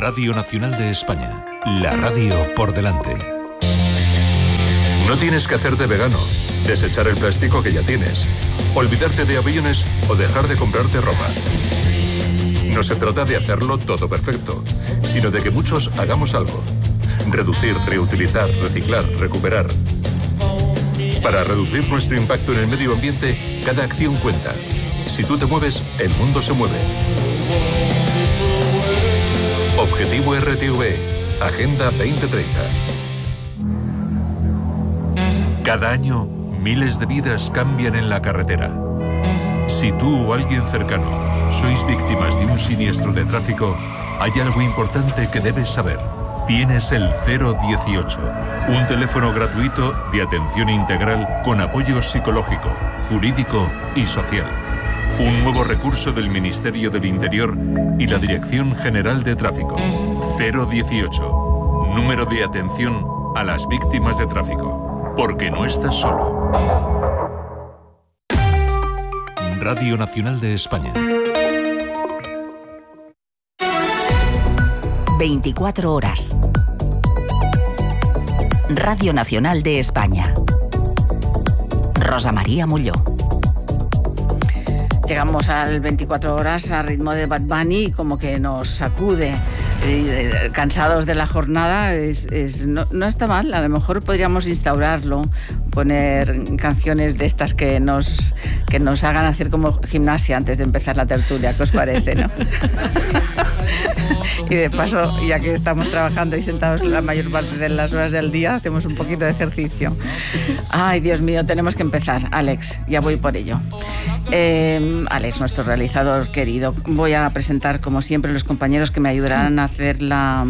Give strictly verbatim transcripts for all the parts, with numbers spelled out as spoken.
Radio Nacional de España, la radio por delante. No tienes que hacerte vegano, desechar el plástico que ya tienes, olvidarte de aviones o dejar de comprarte ropa. No se trata de hacerlo todo perfecto, sino de que muchos hagamos algo. Reducir, reutilizar, reciclar, recuperar. Para reducir nuestro impacto en el medio ambiente, cada acción cuenta. Si tú te mueves, el mundo se mueve. Objetivo R T V, Agenda veinte treinta. Cada año, miles de vidas cambian en la carretera. Si tú o alguien cercano sois víctimas de un siniestro de tráfico, hay algo importante que debes saber. Tienes el cero dieciocho, un teléfono gratuito de atención integral con apoyo psicológico, jurídico y social. Un nuevo recurso del Ministerio del Interior y la Dirección General de Tráfico. cero dieciocho, número de atención a las víctimas de tráfico. Porque no estás solo. Radio Nacional de España. veinticuatro horas. Radio Nacional de España. Rosa María Molló. Llegamos al veinticuatro horas a ritmo de Bad Bunny, como que nos sacude. Eh, cansados de la jornada, es, es, no, no está mal. A lo mejor podríamos instaurarlo, poner canciones de estas que nos, que nos hagan hacer como gimnasia antes de empezar la tertulia. ¿Qué os parece, no? Y de paso, ya que estamos trabajando y sentados la mayor parte de las horas del día, hacemos un poquito de ejercicio. Ay, Dios mío, tenemos que empezar. Alex, ya voy por ello. Eh, Alex, nuestro realizador querido, voy a presentar como siempre los compañeros que me ayudarán a hacer la,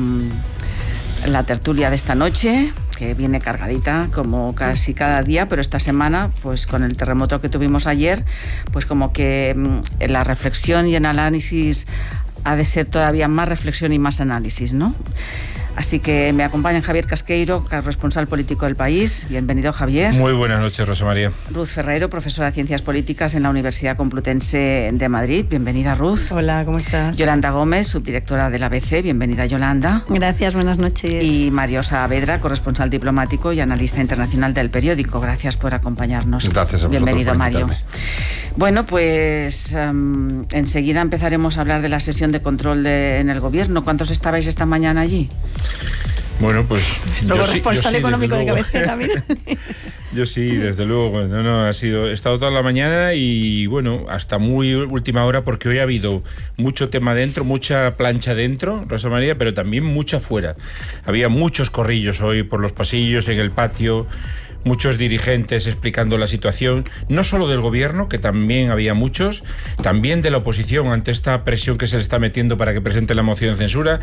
la tertulia de esta noche, que viene cargadita como casi cada día, pero esta semana, pues con el terremoto que tuvimos ayer, pues como que en la reflexión y en análisis ha de ser todavía más reflexión y más análisis, ¿no? Así que me acompaña Javier Casqueiro, corresponsal político del País. Bienvenido, Javier. Muy buenas noches, Rosa María. Ruth Ferreiro, profesora de Ciencias Políticas en la Universidad Complutense de Madrid. Bienvenida, Ruth. Hola, ¿cómo estás? Yolanda Gómez, subdirectora del A B C. Bienvenida, Yolanda. Gracias, buenas noches. Y Mario Saavedra, corresponsal diplomático y analista internacional del periódico. Gracias por acompañarnos. Gracias a vosotros. Bienvenido, Mario. Invitarme. Bueno, pues um, enseguida empezaremos a hablar de la sesión de control de, en el Gobierno. ¿Cuántos estabais esta mañana allí? Bueno, pues nuestro corresponsal sí, económico de cabecera, mira. Yo sí, desde luego. No, no, ha sido, he estado toda la mañana y bueno, hasta muy última hora, porque hoy ha habido mucho tema dentro, mucha plancha dentro, Rosa María, pero también mucha fuera. Había muchos corrillos hoy por los pasillos, en el patio, muchos dirigentes explicando la situación, no solo del gobierno, que también había muchos, también de la oposición ante esta presión que se le está metiendo para que presente la moción de censura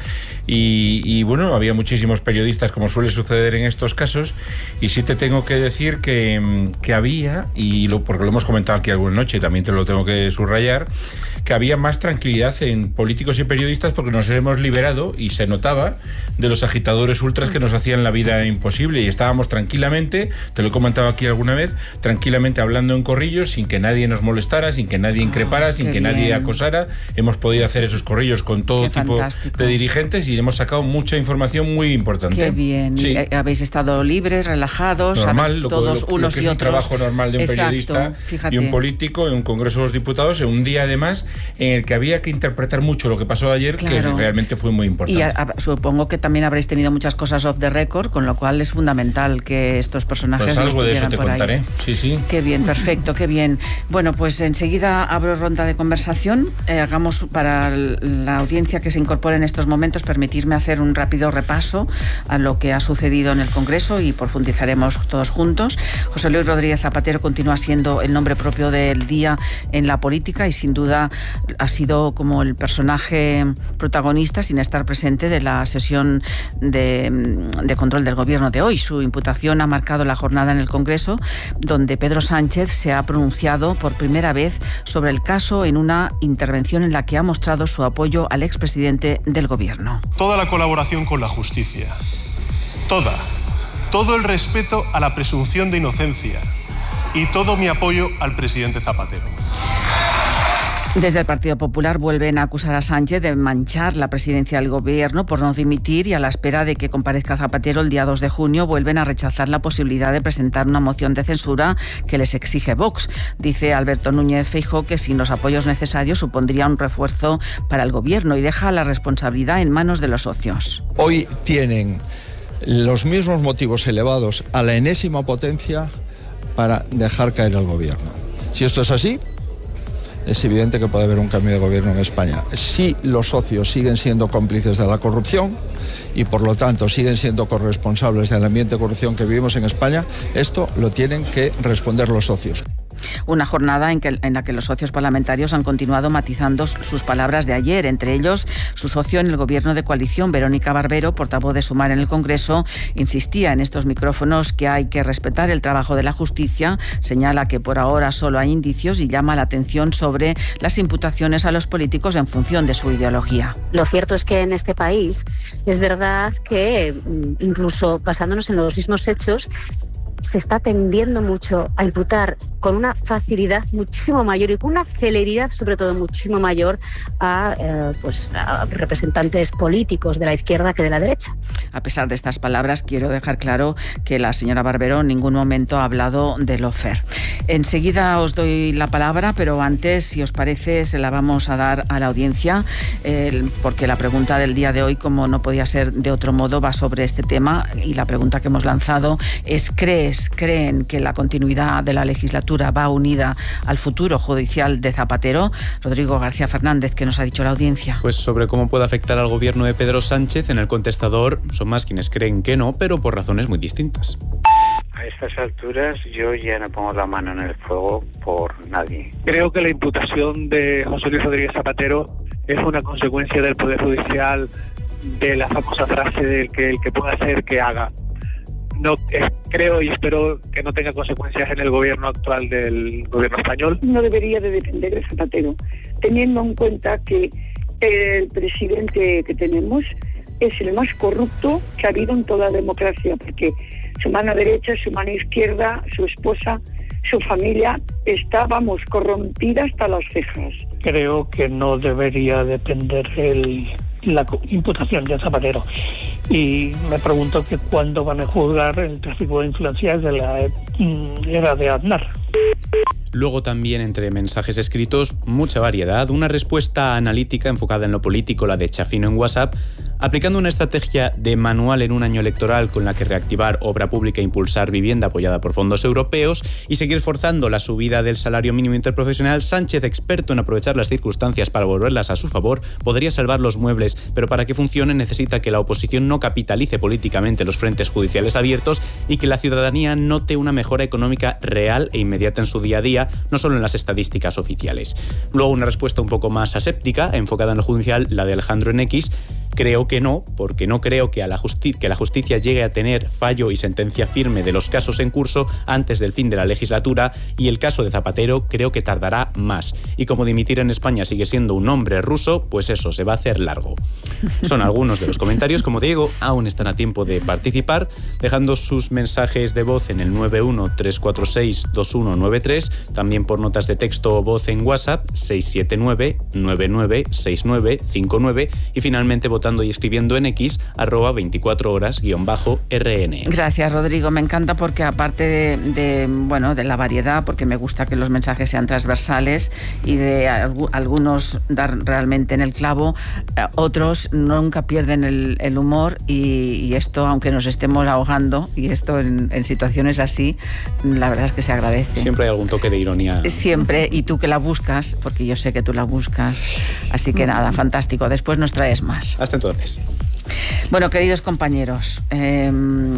y, y bueno, había muchísimos periodistas, como suele suceder en estos casos, y sí te tengo que decir que, que había, y lo, porque lo hemos comentado aquí alguna noche y también te lo tengo que subrayar, que había más tranquilidad en políticos y periodistas porque nos hemos liberado, y se notaba, de los agitadores ultras que nos hacían la vida imposible, y estábamos tranquilamente, te lo he comentado aquí alguna vez, tranquilamente hablando en corrillos, sin que nadie nos molestara, sin que nadie increpara, ah, sin que bien. nadie acosara. Hemos podido hacer esos corrillos con todo qué tipo fantástico. de dirigentes y hemos sacado mucha información muy importante. Qué bien. Sí. Habéis estado libres, relajados, normal, lo, todos lo, lo, unos lo que y es otros. un trabajo normal de un Exacto, periodista fíjate. y un político en un Congreso de los Diputados, en un día además en el que había que interpretar mucho lo que pasó ayer, claro. que realmente fue muy importante. Y a, a, supongo que también habréis tenido muchas cosas off the record, con lo cual es fundamental que estos personajes pues algo de eso te por contaré. Ahí. Sí, sí. Qué bien, perfecto, qué bien. Bueno, pues enseguida abro ronda de conversación. Eh, hagamos para la audiencia que se incorpore en estos momentos, permitirme hacer un rápido repaso a lo que ha sucedido en el Congreso y profundizaremos todos juntos. José Luis Rodríguez Zapatero continúa siendo el nombre propio del día en la política y sin duda ha sido como el personaje protagonista, sin estar presente, de la sesión de, de control del Gobierno de hoy. Su imputación ha marcado la jornada en el Congreso, donde Pedro Sánchez se ha pronunciado por primera vez sobre el caso en una intervención en la que ha mostrado su apoyo al expresidente del Gobierno. Toda la colaboración con la justicia, toda, todo el respeto a la presunción de inocencia y todo mi apoyo al presidente Zapatero. Desde el Partido Popular vuelven a acusar a Sánchez de manchar la presidencia del gobierno por no dimitir y a la espera de que comparezca Zapatero el día dos de junio vuelven a rechazar la posibilidad de presentar una moción de censura que les exige Vox. Dice Alberto Núñez Feijóo que sin los apoyos necesarios supondría un refuerzo para el gobierno y deja la responsabilidad en manos de los socios. Hoy tienen los mismos motivos elevados a la enésima potencia para dejar caer al gobierno. Si esto es así, es evidente que puede haber un cambio de gobierno en España. Si los socios siguen siendo cómplices de la corrupción y por lo tanto siguen siendo corresponsables del ambiente de corrupción que vivimos en España, esto lo tienen que responder los socios. Una jornada en, que, en la que los socios parlamentarios han continuado matizando sus palabras de ayer, entre ellos su socio en el gobierno de coalición, Verónica Barbero, portavoz de Sumar en el Congreso, insistía en estos micrófonos que hay que respetar el trabajo de la justicia, señala que por ahora solo hay indicios y llama la atención sobre las imputaciones a los políticos en función de su ideología. Lo cierto es que en este país es verdad que, incluso basándonos en los mismos hechos, se está tendiendo mucho a imputar con una facilidad muchísimo mayor y con una celeridad sobre todo muchísimo mayor a, eh, pues, a representantes políticos de la izquierda que de la derecha. A pesar de estas palabras, quiero dejar claro que la señora Barbero en ningún momento ha hablado de lawfare. Enseguida os doy la palabra, pero antes, si os parece, se la vamos a dar a la audiencia, eh, porque la pregunta del día de hoy, como no podía ser de otro modo, va sobre este tema y la pregunta que hemos lanzado es: ¿crees creen que la continuidad de la legislatura va unida al futuro judicial de Zapatero? Rodrigo García Fernández, ¿qué nos ha dicho la audiencia? Pues sobre cómo puede afectar al gobierno de Pedro Sánchez, en el contestador son más quienes creen que no, pero por razones muy distintas. A estas alturas yo ya no pongo la mano en el fuego por nadie. Creo que la imputación de José Luis Rodríguez Zapatero es una consecuencia del Poder Judicial, de la famosa frase del que el que pueda hacer que haga. No eh, creo y espero que no tenga consecuencias en el gobierno actual del gobierno español. No debería de depender de Zapatero, teniendo en cuenta que el presidente que tenemos es el más corrupto que ha habido en toda la democracia, porque su mano derecha, su mano izquierda, su esposa, su familia está, vamos, corrompida hasta las cejas. Creo que no debería depender el, la imputación de Zapatero. Y me pregunto que cuándo van a juzgar el tráfico de influencias de la era de Aznar. Luego también entre mensajes escritos, mucha variedad, una respuesta analítica enfocada en lo político, la de Chafino en WhatsApp, aplicando una estrategia de manual en un año electoral con la que reactivar obra pública e impulsar vivienda apoyada por fondos europeos y seguir forzando la subida del salario mínimo interprofesional. Sánchez, experto en aprovechar las circunstancias para volverlas a su favor, podría salvar los muebles, pero para que funcione necesita que la oposición no capitalice políticamente los frentes judiciales abiertos y que la ciudadanía note una mejora económica real e inmediata en su día a día, no solo en las estadísticas oficiales. Luego una respuesta un poco más aséptica, enfocada en lo judicial, la de Alejandro en X. Creo que no, porque no creo que, a la justi- que la justicia llegue a tener fallo y sentencia firme de los casos en curso antes del fin de la legislatura, y el caso de Zapatero creo que tardará más. Y como dimitir en España sigue siendo un nombre ruso, pues eso, se va a hacer largo. Son algunos de los comentarios. Como te digo, aún están a tiempo de participar, dejando sus mensajes de voz en el nueve uno tres cuatro seis dos uno nueve tres, también por notas de texto o voz en WhatsApp seis siete nueve nueve nueve seis nueve cinco nueve y finalmente votando y escribiendo en X, arroba veinticuatro horas guión bajo R N. Gracias, Rodrigo. Me encanta porque aparte de, de, bueno, de la variedad, porque me gusta que los mensajes sean transversales y de alg- algunos dar realmente en el clavo, eh, otros nunca pierden el, el humor y, y esto, aunque nos estemos ahogando, y esto en, en situaciones así, la verdad es que se agradece. Siempre hay algún toque de ironía. Siempre, y tú que la buscas, porque yo sé que tú la buscas. Así que nada, fantástico. Después nos traes más. Hasta entonces. Bueno, queridos compañeros, eh,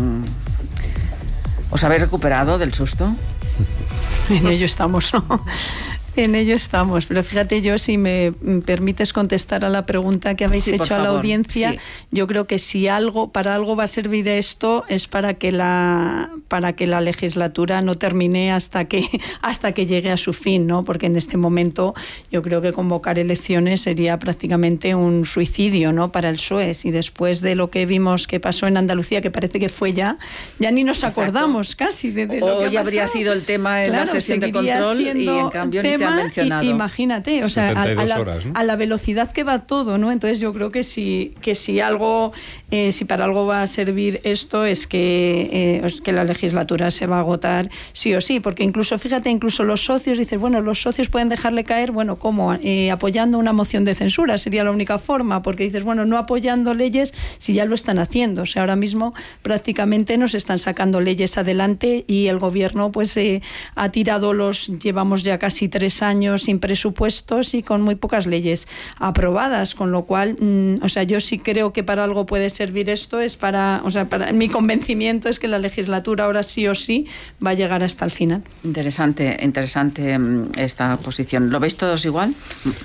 ¿os habéis recuperado del susto? En ello estamos, ¿no? En ello estamos, pero fíjate, yo, si me permites contestar a la pregunta que habéis sí, hecho a la audiencia, sí. Yo creo que si algo, para algo va a servir esto, es para que la para que la legislatura no termine hasta que hasta que llegue a su fin, ¿no? Porque en este momento yo creo que convocar elecciones sería prácticamente un suicidio, ¿no? Para el P S O E. Y después de lo que vimos que pasó en Andalucía, que parece que fue ya, ya ni nos Exacto. acordamos casi de, de lo Hoy que ha habría sido el tema en claro, la sesión de control y en cambio ni se forma, i, imagínate, o sea, a, a, la, horas, ¿no? a la velocidad que va todo, ¿no? Entonces yo creo que si, que si algo, eh, si para algo va a servir esto es que, eh, es que la legislatura se va a agotar sí o sí, porque incluso, fíjate, incluso los socios, dices, bueno, los socios pueden dejarle caer, bueno, ¿cómo? Eh, apoyando una moción de censura, sería la única forma, porque dices, bueno, no apoyando leyes si ya lo están haciendo, o sea, ahora mismo prácticamente nos están sacando leyes adelante y el gobierno pues eh, ha tirado los, llevamos ya casi tres años sin presupuestos y con muy pocas leyes aprobadas, con lo cual, mmm, o sea, yo sí creo que para algo puede servir esto, es para, o sea, para mi convencimiento es que la legislatura ahora sí o sí va a llegar hasta el final. Interesante, interesante esta posición. ¿Lo veis todos igual?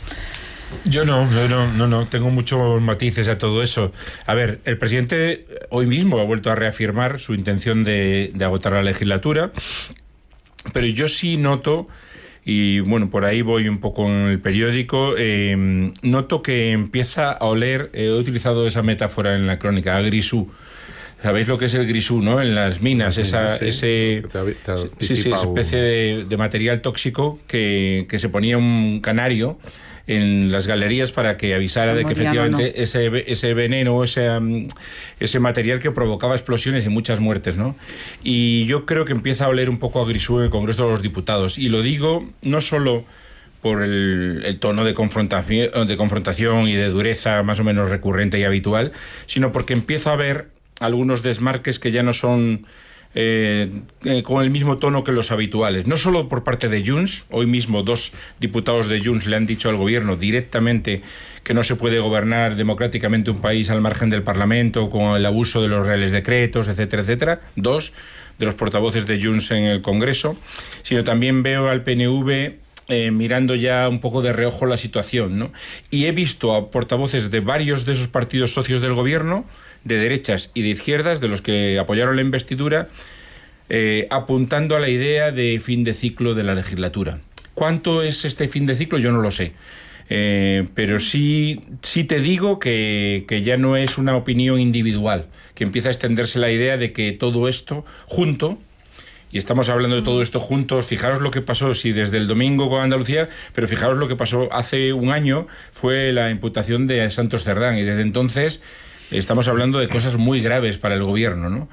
Yo no, yo no, no, no, tengo muchos matices a todo eso. A ver, el presidente hoy mismo ha vuelto a reafirmar su intención de, de agotar la legislatura, pero yo sí noto, y bueno, por ahí voy un poco en el periódico, eh, noto que empieza a oler, eh, he utilizado esa metáfora en la crónica, a grisú. ¿Sabéis lo que es el grisú, no? En las minas, sí, esa, sí, ese, te, te sí, sí, esa especie de, de material tóxico que, que se ponía un canario en las galerías para que avisara de que efectivamente no. ese, ese veneno, ese, ese material que provocaba explosiones y muchas muertes, ¿no? Y yo creo que empieza a oler un poco a grisú en el Congreso de los Diputados. Y lo digo no solo por el, el tono de confrontación, de confrontación y de dureza más o menos recurrente y habitual, sino porque empiezo a ver algunos desmarques que ya no son eh, eh, con el mismo tono que los habituales. No solo por parte de Junts, hoy mismo dos diputados de Junts le han dicho al gobierno directamente que no se puede gobernar democráticamente un país al margen del Parlamento con el abuso de los reales decretos, etcétera, etcétera. Dos de los portavoces de Junts en el Congreso, sino también veo al P N V Eh, mirando ya un poco de reojo la situación, ¿no? Y he visto a portavoces de varios de esos partidos socios del gobierno, de derechas y de izquierdas, de los que apoyaron la investidura, eh, apuntando a la idea de fin de ciclo de la legislatura. ¿Cuánto es este fin de ciclo? Yo no lo sé. Eh, pero sí, sí te digo que, que ya no es una opinión individual, que empieza a extenderse la idea de que todo esto junto, y estamos hablando de todo esto juntos, fijaros lo que pasó, sí, desde el domingo con Andalucía, pero fijaros lo que pasó hace un año, fue la imputación de Santos Cerdán, y desde entonces estamos hablando de cosas muy graves para el gobierno, ¿no?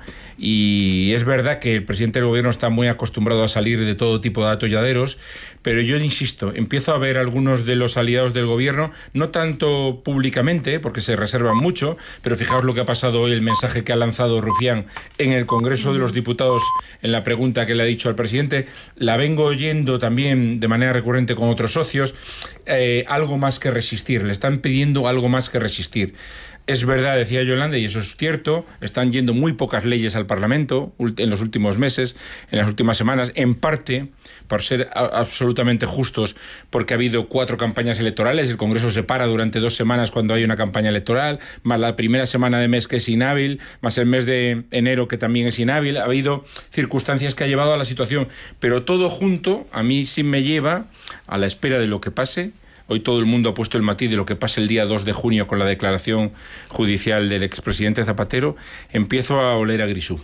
Y es verdad que el presidente del gobierno está muy acostumbrado a salir de todo tipo de atolladeros, pero yo insisto, empiezo a ver algunos de los aliados del gobierno, no tanto públicamente, porque se reservan mucho, pero fijaos lo que ha pasado hoy, el mensaje que ha lanzado Rufián en el Congreso de los Diputados en la pregunta que le ha dicho al presidente, la vengo oyendo también de manera recurrente con otros socios, eh, algo más que resistir, le están pidiendo algo más que resistir. Es verdad, decía Yolanda, y eso es cierto, están yendo muy pocas leyes al Parlamento en los últimos meses, en las últimas semanas, en parte, por ser absolutamente justos, porque ha habido cuatro campañas electorales, el Congreso se para durante dos semanas cuando hay una campaña electoral, más la primera semana de mes que es inhábil, más el mes de enero que también es inhábil, ha habido circunstancias que ha llevado a la situación, pero todo junto a mí sí me lleva a la espera de lo que pase. Hoy todo el mundo ha puesto el matiz de lo que pasa el día dos de junio con la declaración judicial del expresidente Zapatero. Empiezo a oler a grisú.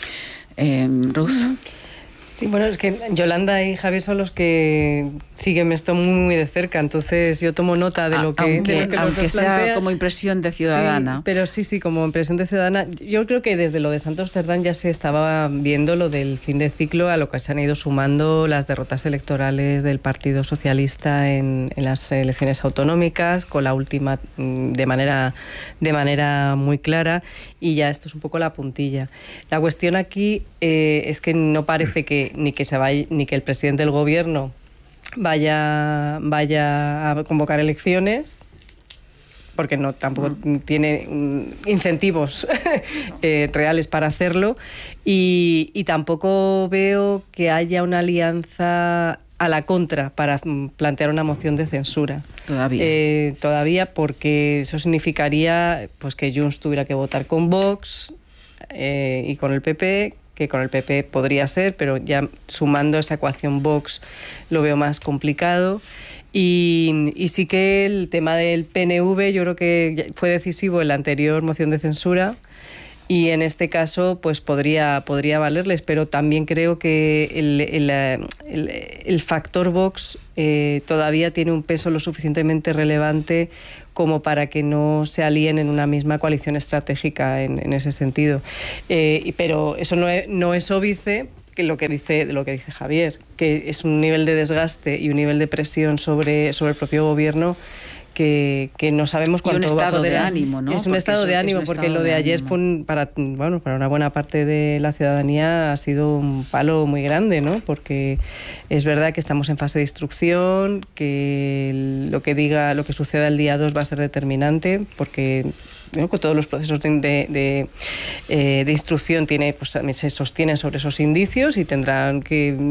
Eh, Ruth. Sí, bueno, es que Yolanda y Javier son los que siguen esto muy, muy de cerca, entonces yo tomo nota de lo que, aunque, de lo que aunque sea plantea. Como impresión de ciudadana. Sí, pero sí, sí, como impresión de ciudadana. Yo creo que desde lo de Santos Cerdán ya se estaba viendo lo del fin de ciclo, a lo que se han ido sumando las derrotas electorales del Partido Socialista en, en las elecciones autonómicas, con la última de manera, de manera muy clara, y ya esto es un poco la puntilla. La cuestión aquí eh, es que no parece que ni que se vaya, ni que el presidente del gobierno vaya vaya a convocar elecciones, porque no tampoco mm. tiene um, incentivos eh, reales para hacerlo, y, y tampoco veo que haya una alianza a la contra para plantear una moción de censura. Todavía. Eh, todavía, porque eso significaría pues que Junts tuviera que votar con Vox eh, y con el P P, que con el P P podría ser, pero ya sumando esa ecuación Vox lo veo más complicado. Y, y sí que el tema del P N V, yo creo que fue decisivo en la anterior moción de censura, Y en este caso, pues podría, podría valerles, pero también creo que el, el, el, el factor Vox eh, todavía tiene un peso lo suficientemente relevante como para que no se alíen en una misma coalición estratégica en, en ese sentido. Eh, pero eso no es, no es óbice que lo que dice lo que dice Javier, que es un nivel de desgaste y un nivel de presión sobre, sobre el propio gobierno que, que no sabemos cuánto y un va a estado poder... de ánimo, ¿no? Es un Porque estado de ánimo, porque lo de, de ayer fue un, para, bueno, para una buena parte de la ciudadanía ha sido un palo muy grande, ¿no? Porque es verdad que estamos en fase de instrucción, que lo que diga, lo que suceda el día dos va a ser determinante, porque... ¿no? Que todos los procesos de, de, de, eh, de instrucción tiene, pues, se sostienen sobre esos indicios y tendrán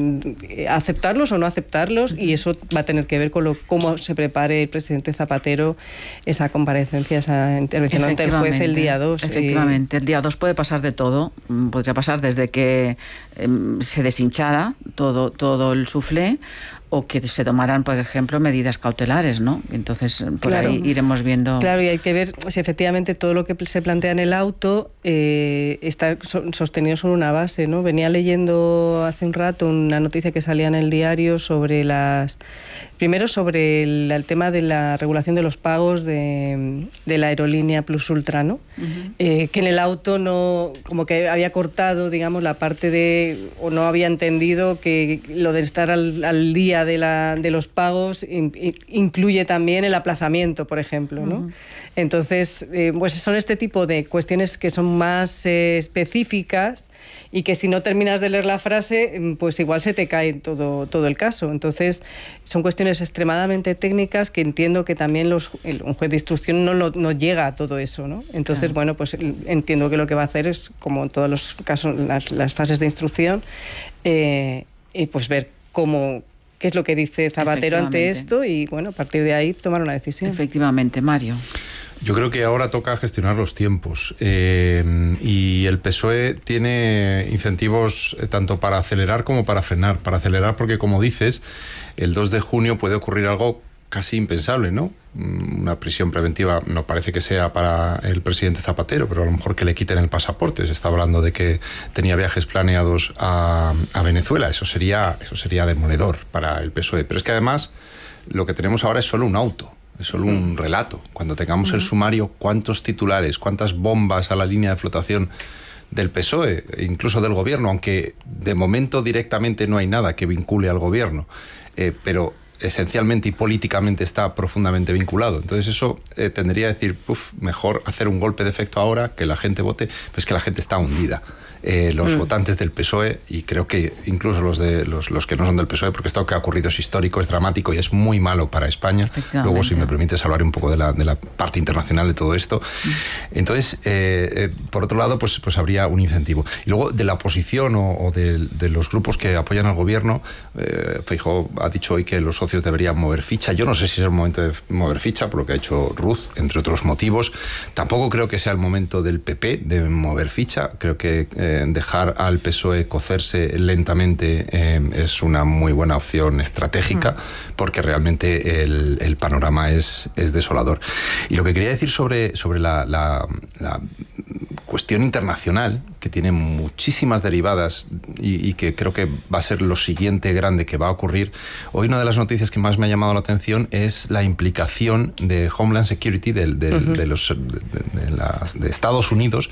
que aceptarlos o no aceptarlos, y eso va a tener que ver con lo, cómo se prepare el presidente Zapatero esa comparecencia, esa intervención ante el juez el día dos. Efectivamente, el día dos puede pasar de todo. Podría pasar desde que eh, se deshinchara todo, todo el suflé, o que se tomaran, por ejemplo, medidas cautelares, ¿no? Entonces, por claro, ahí iremos viendo... Claro, y hay que ver si efectivamente todo lo que se plantea en el auto eh, está sostenido sobre una base, ¿no? Venía leyendo hace un rato una noticia que salía en el diario sobre las... Primero sobre el, el tema de la regulación de los pagos de, de la aerolínea Plus Ultra, ¿no? Uh-huh. Eh, que en el auto no... como que había cortado, digamos, la parte de... o no había entendido que lo de estar al, al día de, la, de los pagos in, incluye también el aplazamiento, por ejemplo, ¿no? Uh-huh. Entonces, eh, pues son este tipo de cuestiones que son más eh, específicas y que si no terminas de leer la frase, pues igual se te cae todo, todo el caso. Entonces, son cuestiones extremadamente técnicas que entiendo que también los, el, un juez de instrucción no, lo, no llega a todo eso, ¿no? Entonces, claro. bueno, pues entiendo que lo que va a hacer es, como en todos los casos, las, las fases de instrucción, eh, y pues ver cómo... qué es lo que dice Zapatero ante esto y, bueno, a partir de ahí tomar una decisión. Efectivamente, Mario. Yo creo que ahora toca gestionar los tiempos eh, y el P S O E tiene incentivos eh, tanto para acelerar como para frenar. Para acelerar porque, como dices, el dos de junio puede ocurrir algo casi impensable, ¿no? Una prisión preventiva no parece que sea para el presidente Zapatero, pero a lo mejor que le quiten el pasaporte. Se está hablando de que tenía viajes planeados a, a Venezuela. Eso sería, eso sería demoledor para el P S O E. Pero es que además lo que tenemos ahora es solo un auto. Es solo un relato. Cuando tengamos uh-huh. el sumario, cuántos titulares, cuántas bombas a la línea de flotación del P S O E, incluso del gobierno, aunque de momento directamente no hay nada que vincule al gobierno, eh, pero esencialmente y políticamente está profundamente vinculado. Entonces eso eh, tendría a decir, puf, mejor hacer un golpe de efecto ahora, que la gente vote, pues que la gente está hundida. Eh, los mm. votantes del P S O E, y creo que incluso los de los, los que no son del P S O E, porque esto que ha ocurrido es histórico, es dramático y es muy malo para España. Luego, si me permites, hablar un poco de la, de la parte internacional de todo esto. Mm. Entonces, eh, eh, por otro lado, pues, pues habría un incentivo. Y luego, de la oposición o, o de, de los grupos que apoyan al gobierno, eh, Feijóo ha dicho hoy que los socios deberían mover ficha. Yo no sé si es el momento de mover ficha, por lo que ha hecho Ruz, entre otros motivos. Tampoco creo que sea el momento del P P de mover ficha. Creo que eh, dejar al P S O E cocerse lentamente eh, es una muy buena opción estratégica, porque realmente el, el panorama es, es desolador. Y lo que quería decir sobre, sobre la, la, la cuestión internacional, que tiene muchísimas derivadas y, y que creo que va a ser lo siguiente grande que va a ocurrir. Hoy una de las noticias que más me ha llamado la atención es la implicación de Homeland Security, de, de, uh-huh. de, los, de, de, la, de Estados Unidos,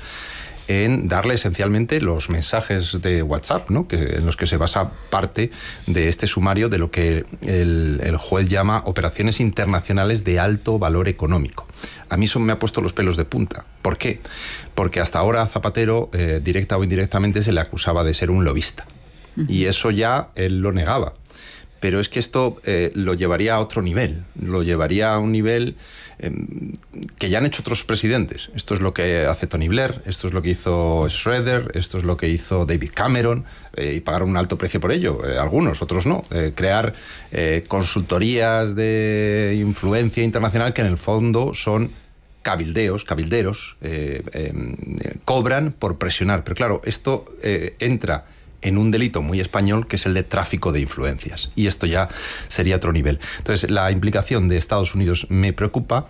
en darle esencialmente los mensajes de WhatsApp, ¿no? Que, en los que se basa parte de este sumario de lo que el, el juez llama operaciones internacionales de alto valor económico. A mí eso me ha puesto los pelos de punta. ¿Por qué? Porque hasta ahora a Zapatero, eh, directa o indirectamente, se le acusaba de ser un lobista. Uh-huh. Y eso ya él lo negaba. Pero es que esto eh, lo llevaría a otro nivel. Lo llevaría a un nivel eh, que ya han hecho otros presidentes. Esto es lo que hace Tony Blair, esto es lo que hizo Schroeder, esto es lo que hizo David Cameron, eh, y pagaron un alto precio por ello. Eh, algunos, otros no. Eh, crear eh, consultorías de influencia internacional que en el fondo son cabildeos, cabilderos, eh, eh, cobran por presionar. Pero claro, esto eh, entra en un delito muy español, que es el de tráfico de influencias. Y esto ya sería otro nivel. Entonces, la implicación de Estados Unidos me preocupa,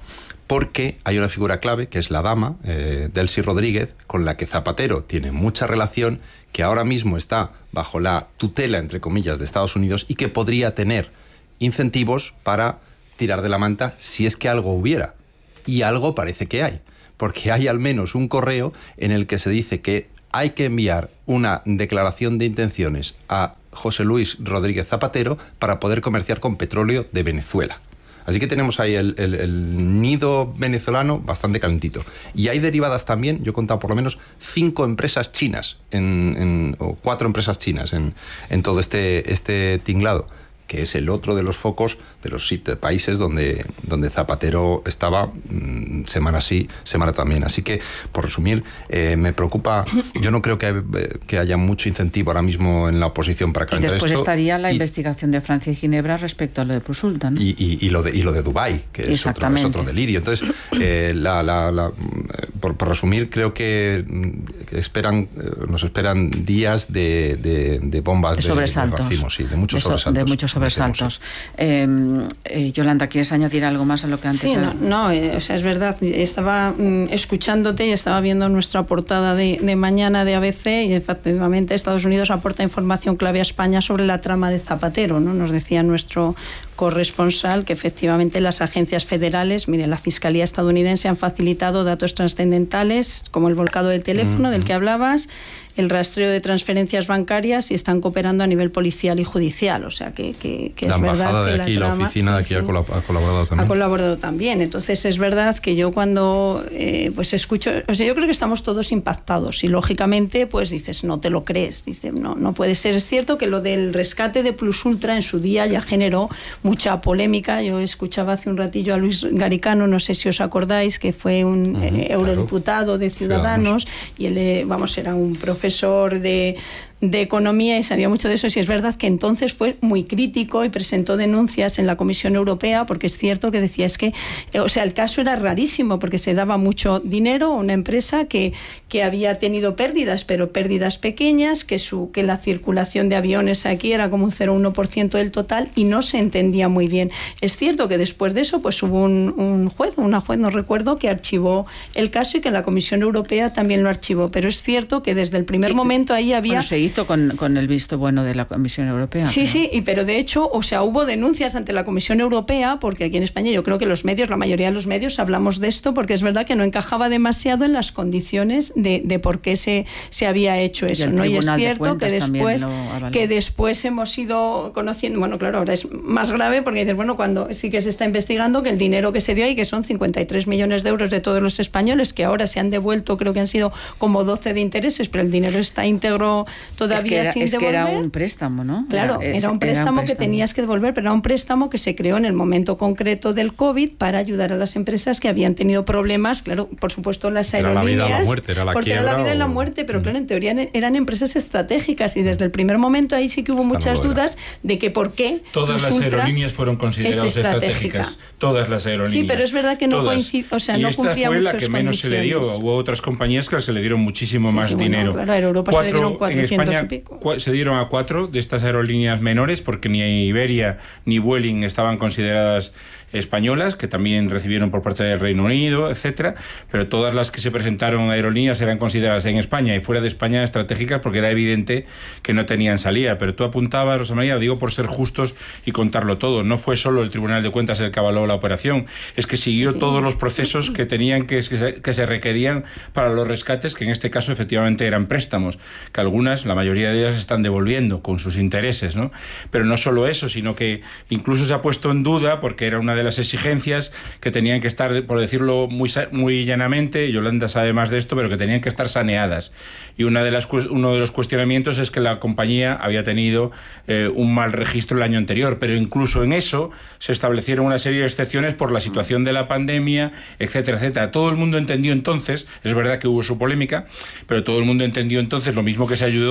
porque hay una figura clave, que es la dama, eh, Delcy Rodríguez, con la que Zapatero tiene mucha relación, que ahora mismo está bajo la tutela, entre comillas, de Estados Unidos y que podría tener incentivos para tirar de la manta si es que algo hubiera. Y algo parece que hay, porque hay al menos un correo en el que se dice que hay que enviar una declaración de intenciones a José Luis Rodríguez Zapatero para poder comerciar con petróleo de Venezuela. Así que tenemos ahí el, el, el nido venezolano bastante calentito. Y hay derivadas también, yo he contado por lo menos cinco empresas chinas, en, en, o cuatro empresas chinas en, en todo este, este tinglado, que es el otro de los focos de los países donde, donde Zapatero estaba mmm, semana sí, semana también. Así que, por resumir, eh, me preocupa, yo no creo que, que haya mucho incentivo ahora mismo en la oposición para calentar esto. Y después esto, estaría la y, investigación de Francia y Ginebra respecto a lo de Plusulta, ¿no? Y, y, y, lo, de, y lo de Dubái, que es otro, es otro delirio. Entonces, eh, la, la, la, por, por resumir, creo que esperan, nos esperan días de, de, de bombas de, de sobresaltos. De racimo, sí, de muchos de so, sobresaltos. De muchos sobresaltos. Eh, eh, Yolanda, ¿quieres añadir algo más a lo que antes? Sí, era? no, no eh, o sea, es verdad. Estaba mm, escuchándote y estaba viendo nuestra portada de, de mañana de A B C y efectivamente Estados Unidos aporta información clave a España sobre la trama de Zapatero, ¿no? Nos decía nuestro corresponsal que efectivamente las agencias federales, mire, la Fiscalía estadounidense han facilitado datos trascendentales como el volcado del teléfono mm-hmm. del que hablabas, el rastreo de transferencias bancarias y están cooperando a nivel policial y judicial. O sea, que, que, que la es verdad embajada que de aquí, la, la trama, oficina sí, de aquí sí, ha colaborado también. Ha colaborado también. Entonces es verdad que yo cuando eh, pues escucho, o sea, yo creo que estamos todos impactados y lógicamente pues dices, no te lo crees. Dice, no, no puede ser. Es cierto que lo del rescate de Plus Ultra en su día ya generó mucha polémica. Yo escuchaba hace un ratillo a Luis Garicano, no sé si os acordáis, que fue un uh-huh, eh, eurodiputado claro. de Ciudadanos, Ciudadanos y él, eh, vamos, era un profesor de de economía y sabía mucho de eso, y es verdad que entonces fue muy crítico y presentó denuncias en la Comisión Europea, porque es cierto que decía, es que, o sea, el caso era rarísimo, porque se daba mucho dinero a una empresa que, que había tenido pérdidas, pero pérdidas pequeñas, que, su, que la circulación de aviones aquí era como un cero coma uno por ciento del total y no se entendía muy bien. Es cierto que después de eso pues hubo un, un juez, una juez, no recuerdo, que archivó el caso y que la Comisión Europea también lo archivó, pero es cierto que desde el primer momento ahí había... Bueno, se hizo con, con el visto bueno de la Comisión Europea. Sí, pero... sí, y, pero de hecho, o sea, hubo denuncias ante la Comisión Europea, porque aquí en España yo creo que los medios, la mayoría de los medios hablamos de esto, porque es verdad que no encajaba demasiado en las condiciones de, de por qué se, se había hecho eso, y ¿no? Y es cierto que después, que después hemos ido conociendo, bueno, claro, ahora es más grave, porque dices, bueno, cuando sí que se está investigando que el dinero que se dio ahí, que son cincuenta y tres millones de euros de todos los españoles, que ahora se han devuelto, creo que han sido como doce de intereses, pero el dinero está íntegro todavía es que era, sin es devolver. Que era un préstamo, ¿no? Claro, era, era, un, préstamo era un préstamo que tenías que devolver, pero era un préstamo que se creó en el momento concreto del COVID para ayudar a las empresas que habían tenido problemas, claro, por supuesto las aerolíneas. Era la vida o la muerte, era la porque era la vida o... y la muerte, pero claro, en teoría eran empresas estratégicas y desde el primer momento ahí sí que hubo Esta muchas dudas de que por qué todas las aerolíneas fueron consideradas estratégicas. Todas las aerolíneas. Sí, pero es verdad que no coincide, o sea, y no esta cumplía fue muchas la que menos condiciones. se le dio. Hubo otras compañías que se le dieron muchísimo sí, más sí, dinero. Bueno, claro, a Europa cuatro, se le dieron cuatrocientos en España y pico. Se dieron a cuatro de estas aerolíneas menores, porque ni Iberia ni Vueling estaban consideradas españolas, que también recibieron por parte del Reino Unido, etcétera, pero todas las que se presentaron a aerolíneas eran consideradas en España y fuera de España estratégicas, porque era evidente que no tenían salida. Pero tú apuntabas, Rosa María, digo por ser justos y contarlo todo, no fue solo el Tribunal de Cuentas el que avaló la operación, es que siguió sí, sí. todos los procesos que tenían que, que, se, que se requerían para los rescates, que en este caso efectivamente eran préstamos, que algunas, la mayoría de ellas, están devolviendo con sus intereses, ¿no? Pero no solo eso, sino que incluso se ha puesto en duda, porque era una de las exigencias que tenían que estar, por decirlo muy, muy llanamente, Yolanda sabe más de esto, pero que tenían que estar saneadas. Y una de las, uno de los cuestionamientos es que la compañía había tenido eh, un mal registro el año anterior, pero incluso en eso se establecieron una serie de excepciones por la situación de la pandemia, etcétera, etcétera. Todo el mundo entendió entonces, es verdad que hubo su polémica, pero todo el mundo entendió entonces, lo mismo que se ayudó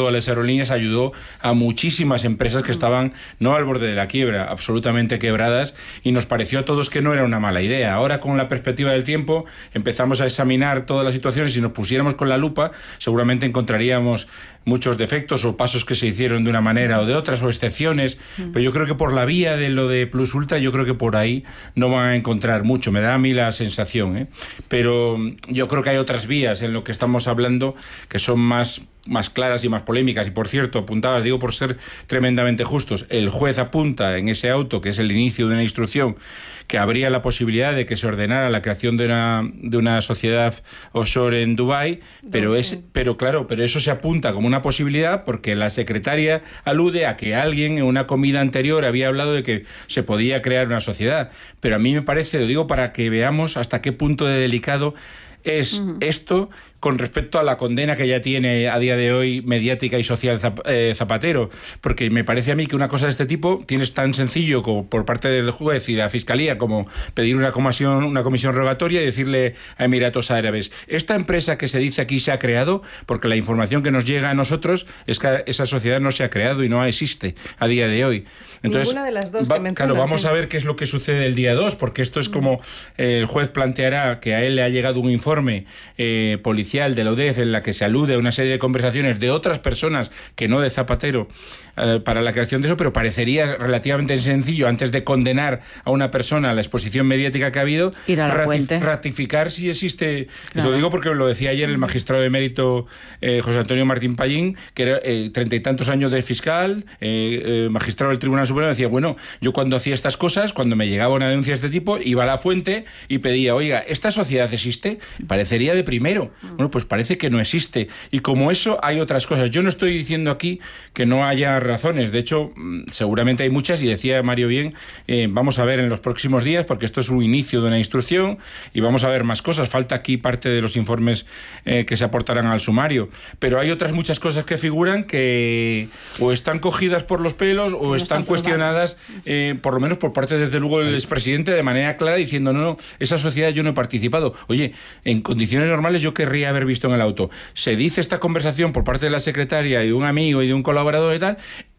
a las aerolíneas, ayudó a muchísimas empresas que estaban no al borde de la quiebra, absolutamente quebradas, y nos pareció a todos que no era una mala idea. Ahora, con la perspectiva del tiempo, empezamos a examinar todas las situaciones y si nos pusiéramos con la lupa, seguramente encontraríamos muchos defectos o pasos que se hicieron de una manera o de otras, o excepciones, mm. pero yo creo que por la vía de lo de Plus Ultra, yo creo que por ahí no van a encontrar mucho, me da a mí la sensación, ¿eh? Pero yo creo que hay otras vías en lo que estamos hablando que son más más claras y más polémicas. Y por cierto, apuntabas, digo por ser tremendamente justos, el juez apunta en ese auto, que es el inicio de una instrucción, que habría la posibilidad de que se ordenara la creación de una, de una sociedad offshore en Dubái, pero, es, pero claro, pero eso se apunta como una posibilidad porque la secretaria alude a que alguien en una comida anterior había hablado de que se podía crear una sociedad. Pero a mí me parece, lo digo para que veamos hasta qué punto de delicado es uh-huh. esto con respecto a la condena que ya tiene a día de hoy mediática y social Zapatero, porque me parece a mí que una cosa de este tipo tienes tan sencillo como por parte del juez y de la Fiscalía como pedir una comisión, una comisión rogatoria y decirle a Emiratos Árabes, esta empresa que se dice aquí se ha creado, porque la información que nos llega a nosotros es que esa sociedad no se ha creado y no existe a día de hoy. Entonces, ninguna de las dos va, que mencionas, claro, vamos ¿sí? a ver qué es lo que sucede el día dos, porque esto es como eh, el juez planteará que a él le ha llegado un informe eh, policial de la U D E F en la que se alude a una serie de conversaciones de otras personas que no de Zapatero eh, para la creación de eso, pero parecería relativamente sencillo, antes de condenar a una persona a la exposición mediática que ha habido, ir a la ratif- fuente. ratificar si existe. Claro. Lo digo porque lo decía ayer el magistrado de mérito eh, José Antonio Martín Pallín, que era eh, treinta y tantos años de fiscal, eh, eh, magistrado del Tribunal Supremo, decía, bueno, yo cuando hacía estas cosas, cuando me llegaba una denuncia de este tipo, iba a la fuente y pedía, oiga, ¿esta sociedad existe? Parecería de primero. Bueno, pues parece que no existe. Y como eso, hay otras cosas. Yo no estoy diciendo aquí que no haya razones. De hecho, seguramente hay muchas, y decía Mario bien, eh, vamos a ver en los próximos días, porque esto es un inicio de una instrucción, y vamos a ver más cosas. Falta aquí parte de los informes eh, que se aportarán al sumario. Pero hay otras muchas cosas que figuran que o están cogidas por los pelos o no están, están cuestionadas, eh, por lo menos por parte, desde luego, del expresidente, de manera clara, diciendo, no, no, esa sociedad yo no he participado. Oye, en condiciones normales yo querría haber visto en el auto. Se dice esta conversación por parte de la secretaria y de un amigo y de un colaborador y tal,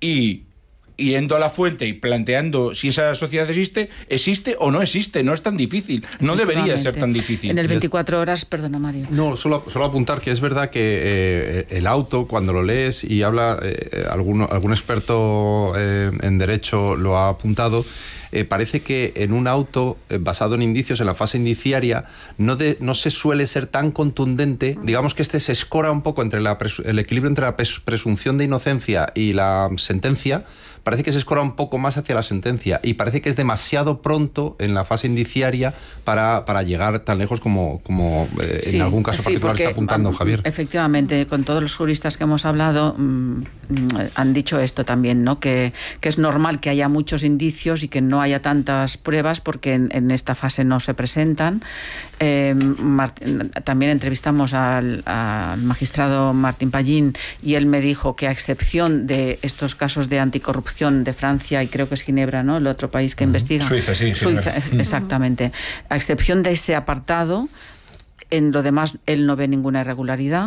y yendo a la fuente y planteando si esa sociedad existe, existe o no existe. No es tan difícil. No debería ser tan difícil. En el veinticuatro horas, perdona Mario. No, solo, solo apuntar que es verdad que eh, el auto, cuando lo lees y habla, eh, algún, algún experto eh, en derecho lo ha apuntado, Eh, parece que en un auto eh, basado en indicios, en la fase indiciaria, no, de, no se suele ser tan contundente. Digamos que este se escora un poco entre la pres- el equilibrio entre la pres- presunción de inocencia y la sentencia. Parece que se escora un poco más hacia la sentencia y parece que es demasiado pronto en la fase indiciaria para, para llegar tan lejos como, como eh, sí, en algún caso sí, particular porque, está apuntando Javier. Efectivamente, con todos los juristas que hemos hablado mmm, han dicho esto también, ¿no? Que, que es normal que haya muchos indicios y que no haya tantas pruebas porque en, en esta fase no se presentan. Eh, Martín, también entrevistamos al, al magistrado Martín Pallín y él me dijo que a excepción de estos casos de anticorrupción de Francia y creo que es Ginebra, ¿no? El otro país que uh-huh. investiga. Suiza, sí. Suiza, uh-huh. exactamente. A excepción de ese apartado, en lo demás él no ve ninguna irregularidad.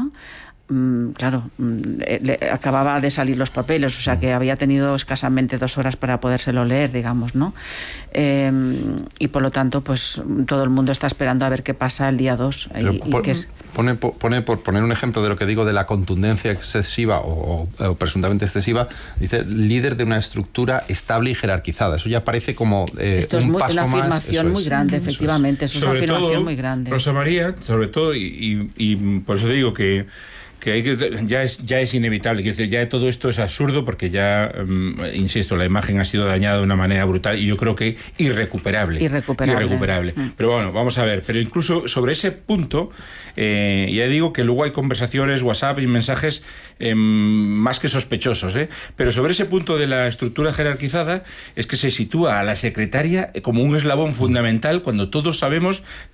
Mm, claro, mm, le acababa de salir los papeles, o sea que había tenido escasamente dos horas para podérselo leer, digamos, ¿no? Eh, y por lo tanto, pues todo el mundo está esperando a ver qué pasa el día dos. Y, por, y que es... pone, pone, por poner un ejemplo de lo que digo de la contundencia excesiva o, o, o presuntamente excesiva, dice líder de una estructura estable y jerarquizada. Eso ya parece como eh, Esto es un muy, paso una más. afirmación muy es. grande, eso efectivamente. Eso es, eso es una afirmación todo, muy grande. Rosa María, sobre todo, y, y, y por eso digo que que hay que, ya es ya es inevitable, quiero decir, ya todo esto es absurdo porque ya, um, insisto, la imagen ha sido dañada de una manera brutal y yo creo que irrecuperable. Irrecuperable. Irrecuperable. Mm. Pero bueno, vamos a ver, pero incluso sobre ese punto, eh, ya digo que luego hay conversaciones, WhatsApp y mensajes eh, más que sospechosos, ¿eh? Pero sobre ese punto de la estructura jerarquizada es que se sitúa a la secretaria como un eslabón fundamental cuando todos sabemos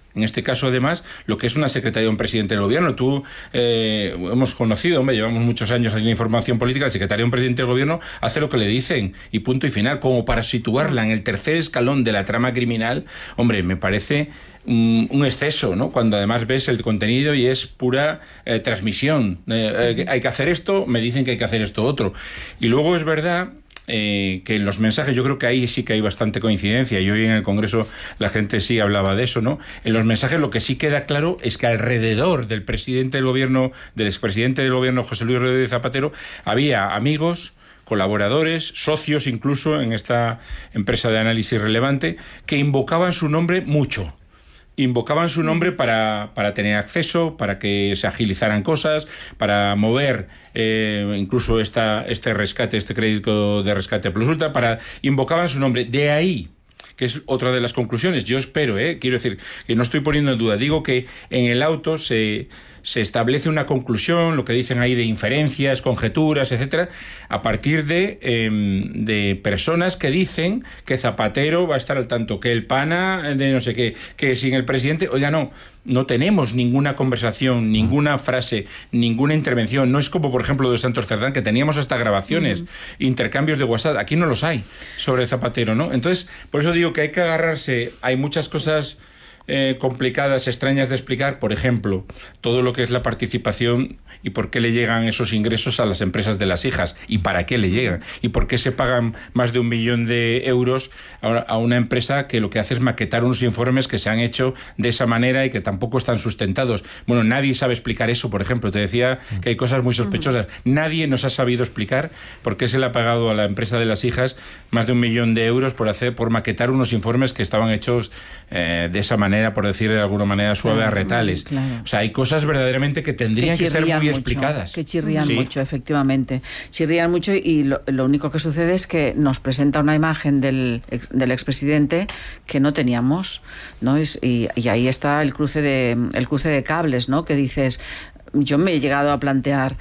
En este caso, además, lo que es una secretaría de un presidente del gobierno. Tú, eh, hemos conocido, hombre, llevamos muchos años en la información política, la secretaría de un presidente del gobierno hace lo que le dicen, y punto y final, como para situarla en el tercer escalón de la trama criminal. Hombre, me parece un, un exceso, ¿no? Cuando además ves el contenido y es pura eh, transmisión. Eh, eh, hay que hacer esto, me dicen que hay que hacer esto otro. Y luego es verdad Eh, que en los mensajes yo creo que ahí sí que hay bastante coincidencia, y hoy en el Congreso la gente sí hablaba de eso, ¿no? En los mensajes lo que sí queda claro es que alrededor del presidente del gobierno, del expresidente del gobierno José Luis Rodríguez Zapatero, había amigos, colaboradores, socios incluso en esta empresa de análisis relevante, que invocaban su nombre mucho. Invocaban su nombre para, para tener acceso, para que se agilizaran cosas, para mover eh, incluso esta, este rescate, este crédito de rescate plus ultra, para, invocaban su nombre. De ahí, que es otra de las conclusiones, yo espero, eh, quiero decir, que no estoy poniendo en duda, digo que en el auto se... se establece una conclusión, lo que dicen ahí de inferencias, conjeturas, etcétera, a partir de, eh, de personas que dicen que Zapatero va a estar al tanto, que el pana de no sé qué, que sin el presidente, oiga, no, no tenemos ninguna conversación, ninguna frase, ninguna intervención. No es como, por ejemplo, de Santos Cerdán, que teníamos hasta grabaciones, mm. intercambios de WhatsApp. Aquí no los hay sobre Zapatero, ¿no? Entonces, por eso digo que hay que agarrarse, hay muchas cosas Eh, complicadas, extrañas de explicar, por ejemplo, todo lo que es la participación y por qué le llegan esos ingresos a las empresas de las hijas y para qué le llegan y por qué se pagan más de un millón de euros a, a una empresa que lo que hace es maquetar unos informes que se han hecho de esa manera y que tampoco están sustentados. Bueno, nadie sabe explicar eso, por ejemplo. Te decía que hay cosas muy sospechosas. Nadie nos ha sabido explicar por qué se le ha pagado a la empresa de las hijas más de un millón de euros por hacer, por maquetar unos informes que estaban hechos eh, de esa manera, por decir de alguna manera suave, claro, a retales. Claro. O sea, hay cosas verdaderamente que tendrían que, que ser muy mucho, explicadas. Que chirrían sí. mucho, efectivamente. Chirrían mucho y lo, lo único que sucede es que nos presenta una imagen del, del expresidente que no teníamos, ¿no? Y, y ahí está el cruce de el cruce de cables, ¿no? Que dices, yo me he llegado a plantear,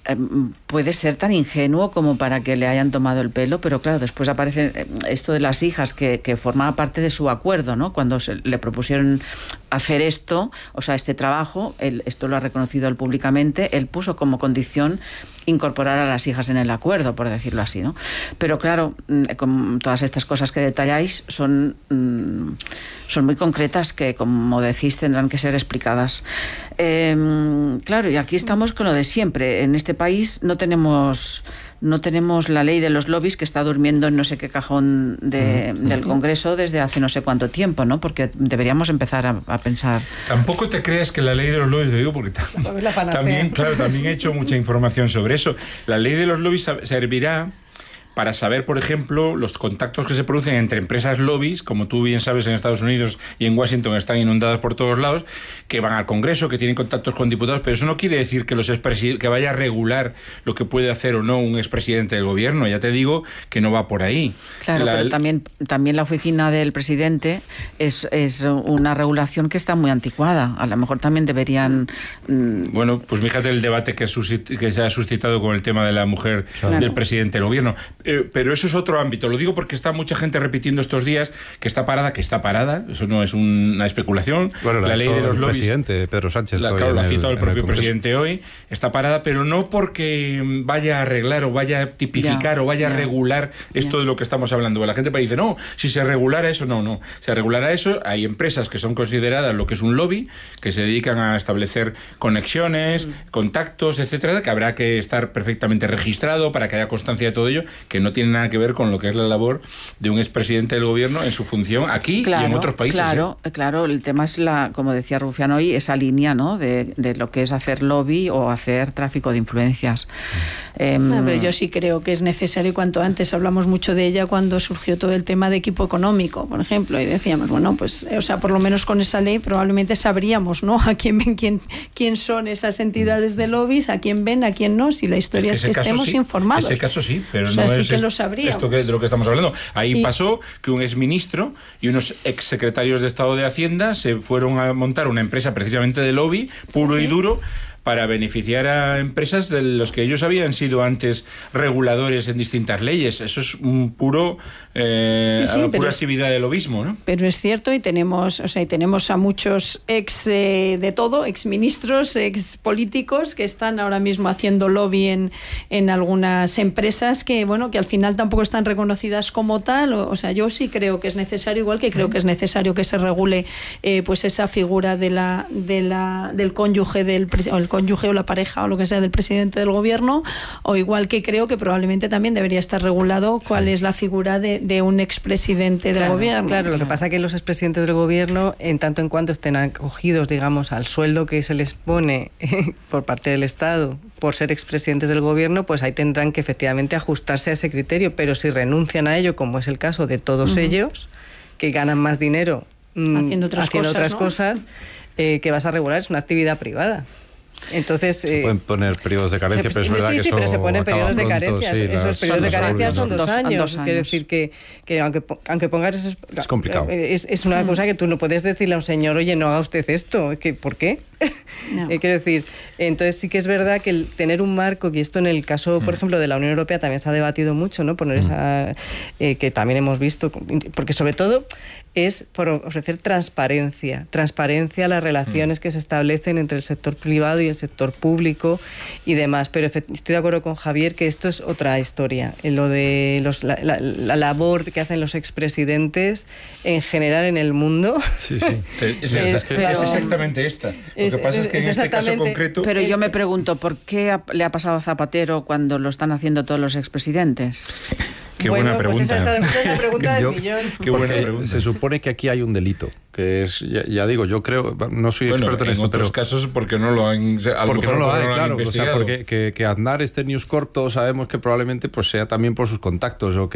puede ser tan ingenuo como para que le hayan tomado el pelo, pero claro, después aparece esto de las hijas que, que formaba parte de su acuerdo, ¿no? Cuando se le propusieron hacer esto, o sea, este trabajo, él, esto lo ha reconocido él públicamente, él puso como condición incorporar a las hijas en el acuerdo, por decirlo así, ¿no? Pero claro, con todas estas cosas que detalláis son, son muy concretas que, como decís, tendrán que ser explicadas. Eh, claro, y aquí estamos con lo de siempre. En este país no tenemos... No tenemos la ley de los lobbies que está durmiendo en no sé qué cajón de, uh-huh. del Congreso desde hace no sé cuánto tiempo, ¿no? Porque deberíamos empezar a, a pensar. Tampoco te creas que la ley de los lobbies, lo digo porque tam- también, claro, también he hecho mucha información sobre eso. La ley de los lobbies servirá para saber, por ejemplo, los contactos que se producen entre empresas lobbies, como tú bien sabes, en Estados Unidos y en Washington están inundadas por todos lados, que van al Congreso, que tienen contactos con diputados, pero eso no quiere decir que los expresid- que vaya a regular lo que puede hacer o no un expresidente del gobierno. Ya te digo que no va por ahí. Claro, la, pero también, también la oficina del presidente es, es una regulación que está muy anticuada. A lo mejor también deberían... Mmm... Bueno, pues fíjate el debate que, susit- que se ha suscitado con el tema de la mujer claro. del presidente del gobierno. Eh, pero eso es otro ámbito. Lo digo porque está mucha gente repitiendo estos días que está parada, que está parada. Eso no es una especulación. Bueno, la, la ley de los el lobbies, presidente Pedro Sánchez. La, claro, la ha citado el, el propio presidente hoy. Está parada, pero no porque vaya a arreglar o vaya a tipificar ya, o vaya ya, a regular esto ya. de lo que estamos hablando. La gente dice, no, si se regulara eso, no, no. Se regulara eso, hay empresas que son consideradas lo que es un lobby, que se dedican a establecer conexiones, mm. contactos, etcétera, que habrá que estar perfectamente registrado para que haya constancia de todo ello, que no tiene nada que ver con lo que es la labor de un expresidente del gobierno en su función aquí claro, y en otros países. Claro, ¿eh? claro, el tema es, la, como decía Rufián hoy, esa línea, ¿no? de, de lo que es hacer lobby o hacer tráfico de influencias. Mm. Eh, no, pero yo sí creo que es necesario, cuanto antes. Hablamos mucho de ella cuando surgió todo el tema de equipo económico, por ejemplo, y decíamos, bueno, pues, o sea, por lo menos con esa ley probablemente sabríamos, ¿no? A quién ven, quién, quién son esas entidades de lobbies, a quién ven, a quién no, si la historia es que, es que estemos sí, informados. Ese caso sí, pero o sea, no sí es que est- lo sabríamos. esto que, de lo que estamos hablando. Ahí y... pasó que un exministro y unos exsecretarios de Estado de Hacienda se fueron a montar una empresa precisamente de lobby, puro sí, sí. y duro, para beneficiar a empresas de los que ellos habían sido antes reguladores en distintas leyes. Eso es un puro eh, sí, sí, pura es, actividad de lobismo, ¿no? Pero es cierto, y tenemos, o sea, y tenemos a muchos ex eh, de todo, ex ministros, ex políticos que están ahora mismo haciendo lobby en, en algunas empresas que, bueno, que al final tampoco están reconocidas como tal. O, o sea, yo sí creo que es necesario, igual que creo que es necesario que se regule eh, pues esa figura de la, de la, del cónyuge del o el cónyuge o la pareja o lo que sea del presidente del gobierno, o igual que creo que probablemente también debería estar regulado cuál sí. es la figura de, de un expresidente del claro, gobierno. Claro, lo que pasa es que los expresidentes del gobierno, en tanto en cuanto estén acogidos, digamos, al sueldo que se les pone eh, por parte del Estado por ser expresidentes del gobierno, pues ahí tendrán que efectivamente ajustarse a ese criterio, pero si renuncian a ello, como es el caso de todos uh-huh. ellos, que ganan más dinero mmm, haciendo otras haciendo cosas, otras ¿no? cosas eh, que vas a regular, es una actividad privada. Entonces, se eh, pueden poner periodos de carencia, se, pero es verdad sí, que sí, eso pero se ponen periodos de pronto, carencia. Sí, esos las, periodos de carencia son son dos, dos años. dos años. Quiero decir que, que aunque, aunque pongas esos... Es complicado. Es, es una mm. cosa que tú no puedes decirle a un señor, oye, no haga usted esto. Que, ¿por qué? No. eh, quiero decir, entonces sí que es verdad que el tener un marco, y esto en el caso, por mm. ejemplo, de la Unión Europea también se ha debatido mucho, ¿no? Poner mm. esa... Eh, que también hemos visto, porque sobre todo es por ofrecer transparencia, transparencia a las relaciones mm. que se establecen entre el sector privado y el sector público y demás, pero estoy de acuerdo con Javier que esto es otra historia, lo de los, la, la, la labor que hacen los expresidentes en general en el mundo. Sí, sí, sí. Es, es, es, es exactamente esta. Lo es, que pasa es que es en este caso concreto... Pero yo me pregunto, ¿por qué le ha pasado a Zapatero cuando lo están haciendo todos los expresidentes? Qué bueno, buena pregunta. Pues esa es la pregunta del Yo, millón. Qué buena pregunta. Se supone que aquí hay un delito, que es, ya, ya digo, yo creo, no soy bueno, experto en, en esto, otros pero casos porque no lo han, a porque lo no lo hay, no lo claro, han o sea, porque que, que Aznar este News Corp todos sabemos que probablemente pues sea también por sus contactos o que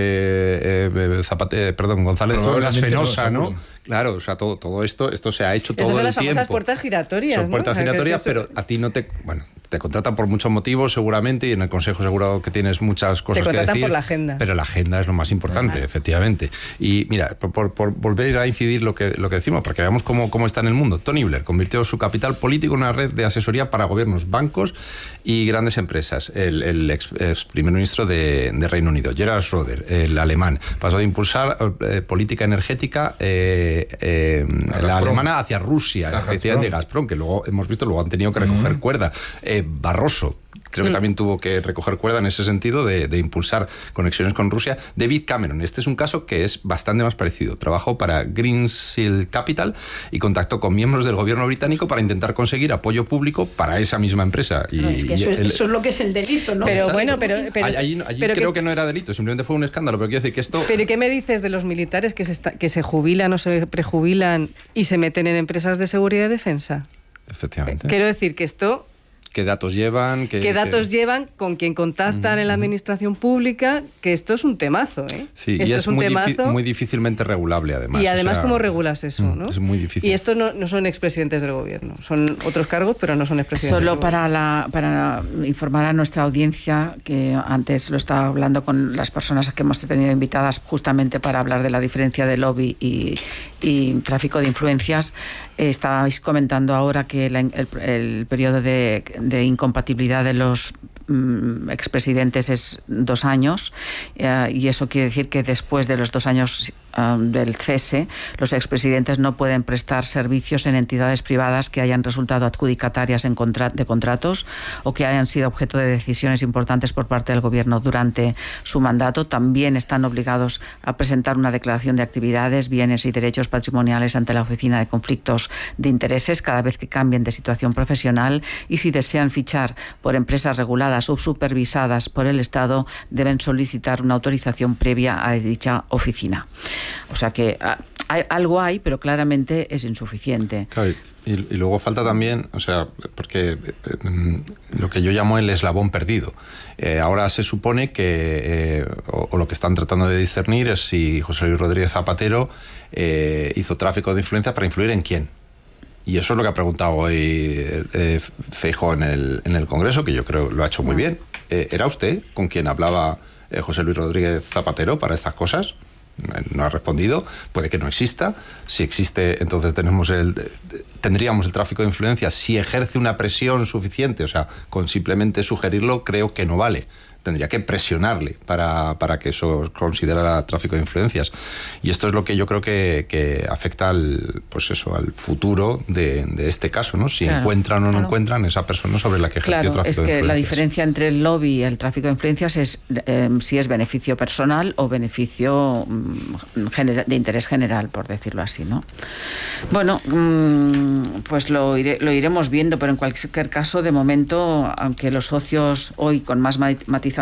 eh, Zapate, perdón, González Duegas Fenosa, ¿no? ¿no? Claro, o sea, todo, todo esto, esto se ha hecho todo Esas el son las tiempo. famosas puertas giratorias, Son puertas ¿no? giratorias, o sea, pero a ti no te, bueno, te contratan por muchos motivos seguramente y en el Consejo seguro que tienes muchas cosas que decir. Te contratan por la agenda. Pero la agenda es lo más importante, Ajá. efectivamente. Y mira, por, por, por volver a incidir lo que, lo que decimos, porque veamos cómo, cómo está en el mundo. Tony Blair convirtió su capital político en una red de asesoría para gobiernos, bancos y grandes empresas. El, el ex, ex primer ministro de, de Reino Unido, Gerhard Schröder, el alemán, pasó de impulsar eh, política energética eh, eh, la alemana hacia Rusia, la Gazprom. de Gazprom, que luego hemos visto, luego han tenido que recoger uh-huh. cuerda. Eh, Barroso, creo que también tuvo que recoger cuerda en ese sentido de, de impulsar conexiones con Rusia. David Cameron, este es un caso que es bastante más parecido. Trabajó para Greensill Capital y contactó con miembros del gobierno británico para intentar conseguir apoyo público para esa misma empresa. Y, no, es que eso, el, eso es lo que es el delito, ¿no? Pero ¿sabes? Bueno, pero... pero allí, allí pero creo que, que no era delito, simplemente fue un escándalo, pero quiero decir que esto... Pero ¿qué me dices de los militares que se, está, que se jubilan o se prejubilan y se meten en empresas de seguridad y defensa? Efectivamente. Quiero decir que esto... ¿Qué datos llevan? ¿Qué, ¿Qué datos que... llevan? ¿Con quién contactan uh-huh. en la administración pública? Que esto es un temazo, ¿eh? Sí, esto y es, es un muy, temazo. muy difícilmente regulable, además. Y además, o sea, ¿cómo regulas eso, mm, no? Es muy difícil. Y estos no, no son expresidentes del gobierno. Son otros cargos, pero no son expresidentes Solo del para, la, para informar a nuestra audiencia, que antes lo estaba hablando con las personas que hemos tenido invitadas justamente para hablar de la diferencia de lobby y, y tráfico de influencias. Eh, estabais comentando ahora que la, el, el periodo de, de incompatibilidad de los mm, expresidentes es dos años eh, y eso quiere decir que después de los dos años uh, del cese, los expresidentes no pueden prestar servicios en entidades privadas que hayan resultado adjudicatarias en contra- de contratos o que hayan sido objeto de decisiones importantes por parte del gobierno durante su mandato. También están obligados a presentar una declaración de actividades, bienes y derechos patrimoniales ante la Oficina de Conflictos de Intereses cada vez que cambien de situación profesional, y si desean fichar por empresas reguladas o supervisadas por el Estado, deben solicitar una autorización previa a dicha oficina. O sea que hay, algo hay, pero claramente es insuficiente. Claro, y, y luego falta también, o sea, porque eh, lo que yo llamo el eslabón perdido. Eh, ahora se supone que, eh, o, o lo que están tratando de discernir es si José Luis Rodríguez Zapatero eh, hizo tráfico de influencia para influir en quién. Y eso es lo que ha preguntado hoy eh, Feijóo en el, en el Congreso, que yo creo lo ha hecho muy bien. Eh, ¿Era usted con quien hablaba eh, José Luis Rodríguez Zapatero para estas cosas? No ha respondido, puede que no exista. Si existe, entonces tenemos el, tendríamos el tráfico de influencias. Si ejerce una presión suficiente, o sea, con simplemente sugerirlo, creo que no vale. Tendría que presionarle para, para que eso considerara tráfico de influencias. Y esto es lo que yo creo que, que afecta al, pues eso, al futuro de, de este caso, ¿no? Si claro, encuentran o no claro. encuentran esa persona sobre la que ejerció claro, tráfico de influencias. Claro, es que la diferencia entre el lobby y el tráfico de influencias es eh, si es beneficio personal o beneficio mm, genera, de interés general, por decirlo así, ¿no? Bueno, mmm, pues lo, iré, lo iremos viendo, pero en cualquier caso, de momento, aunque los socios hoy con más matización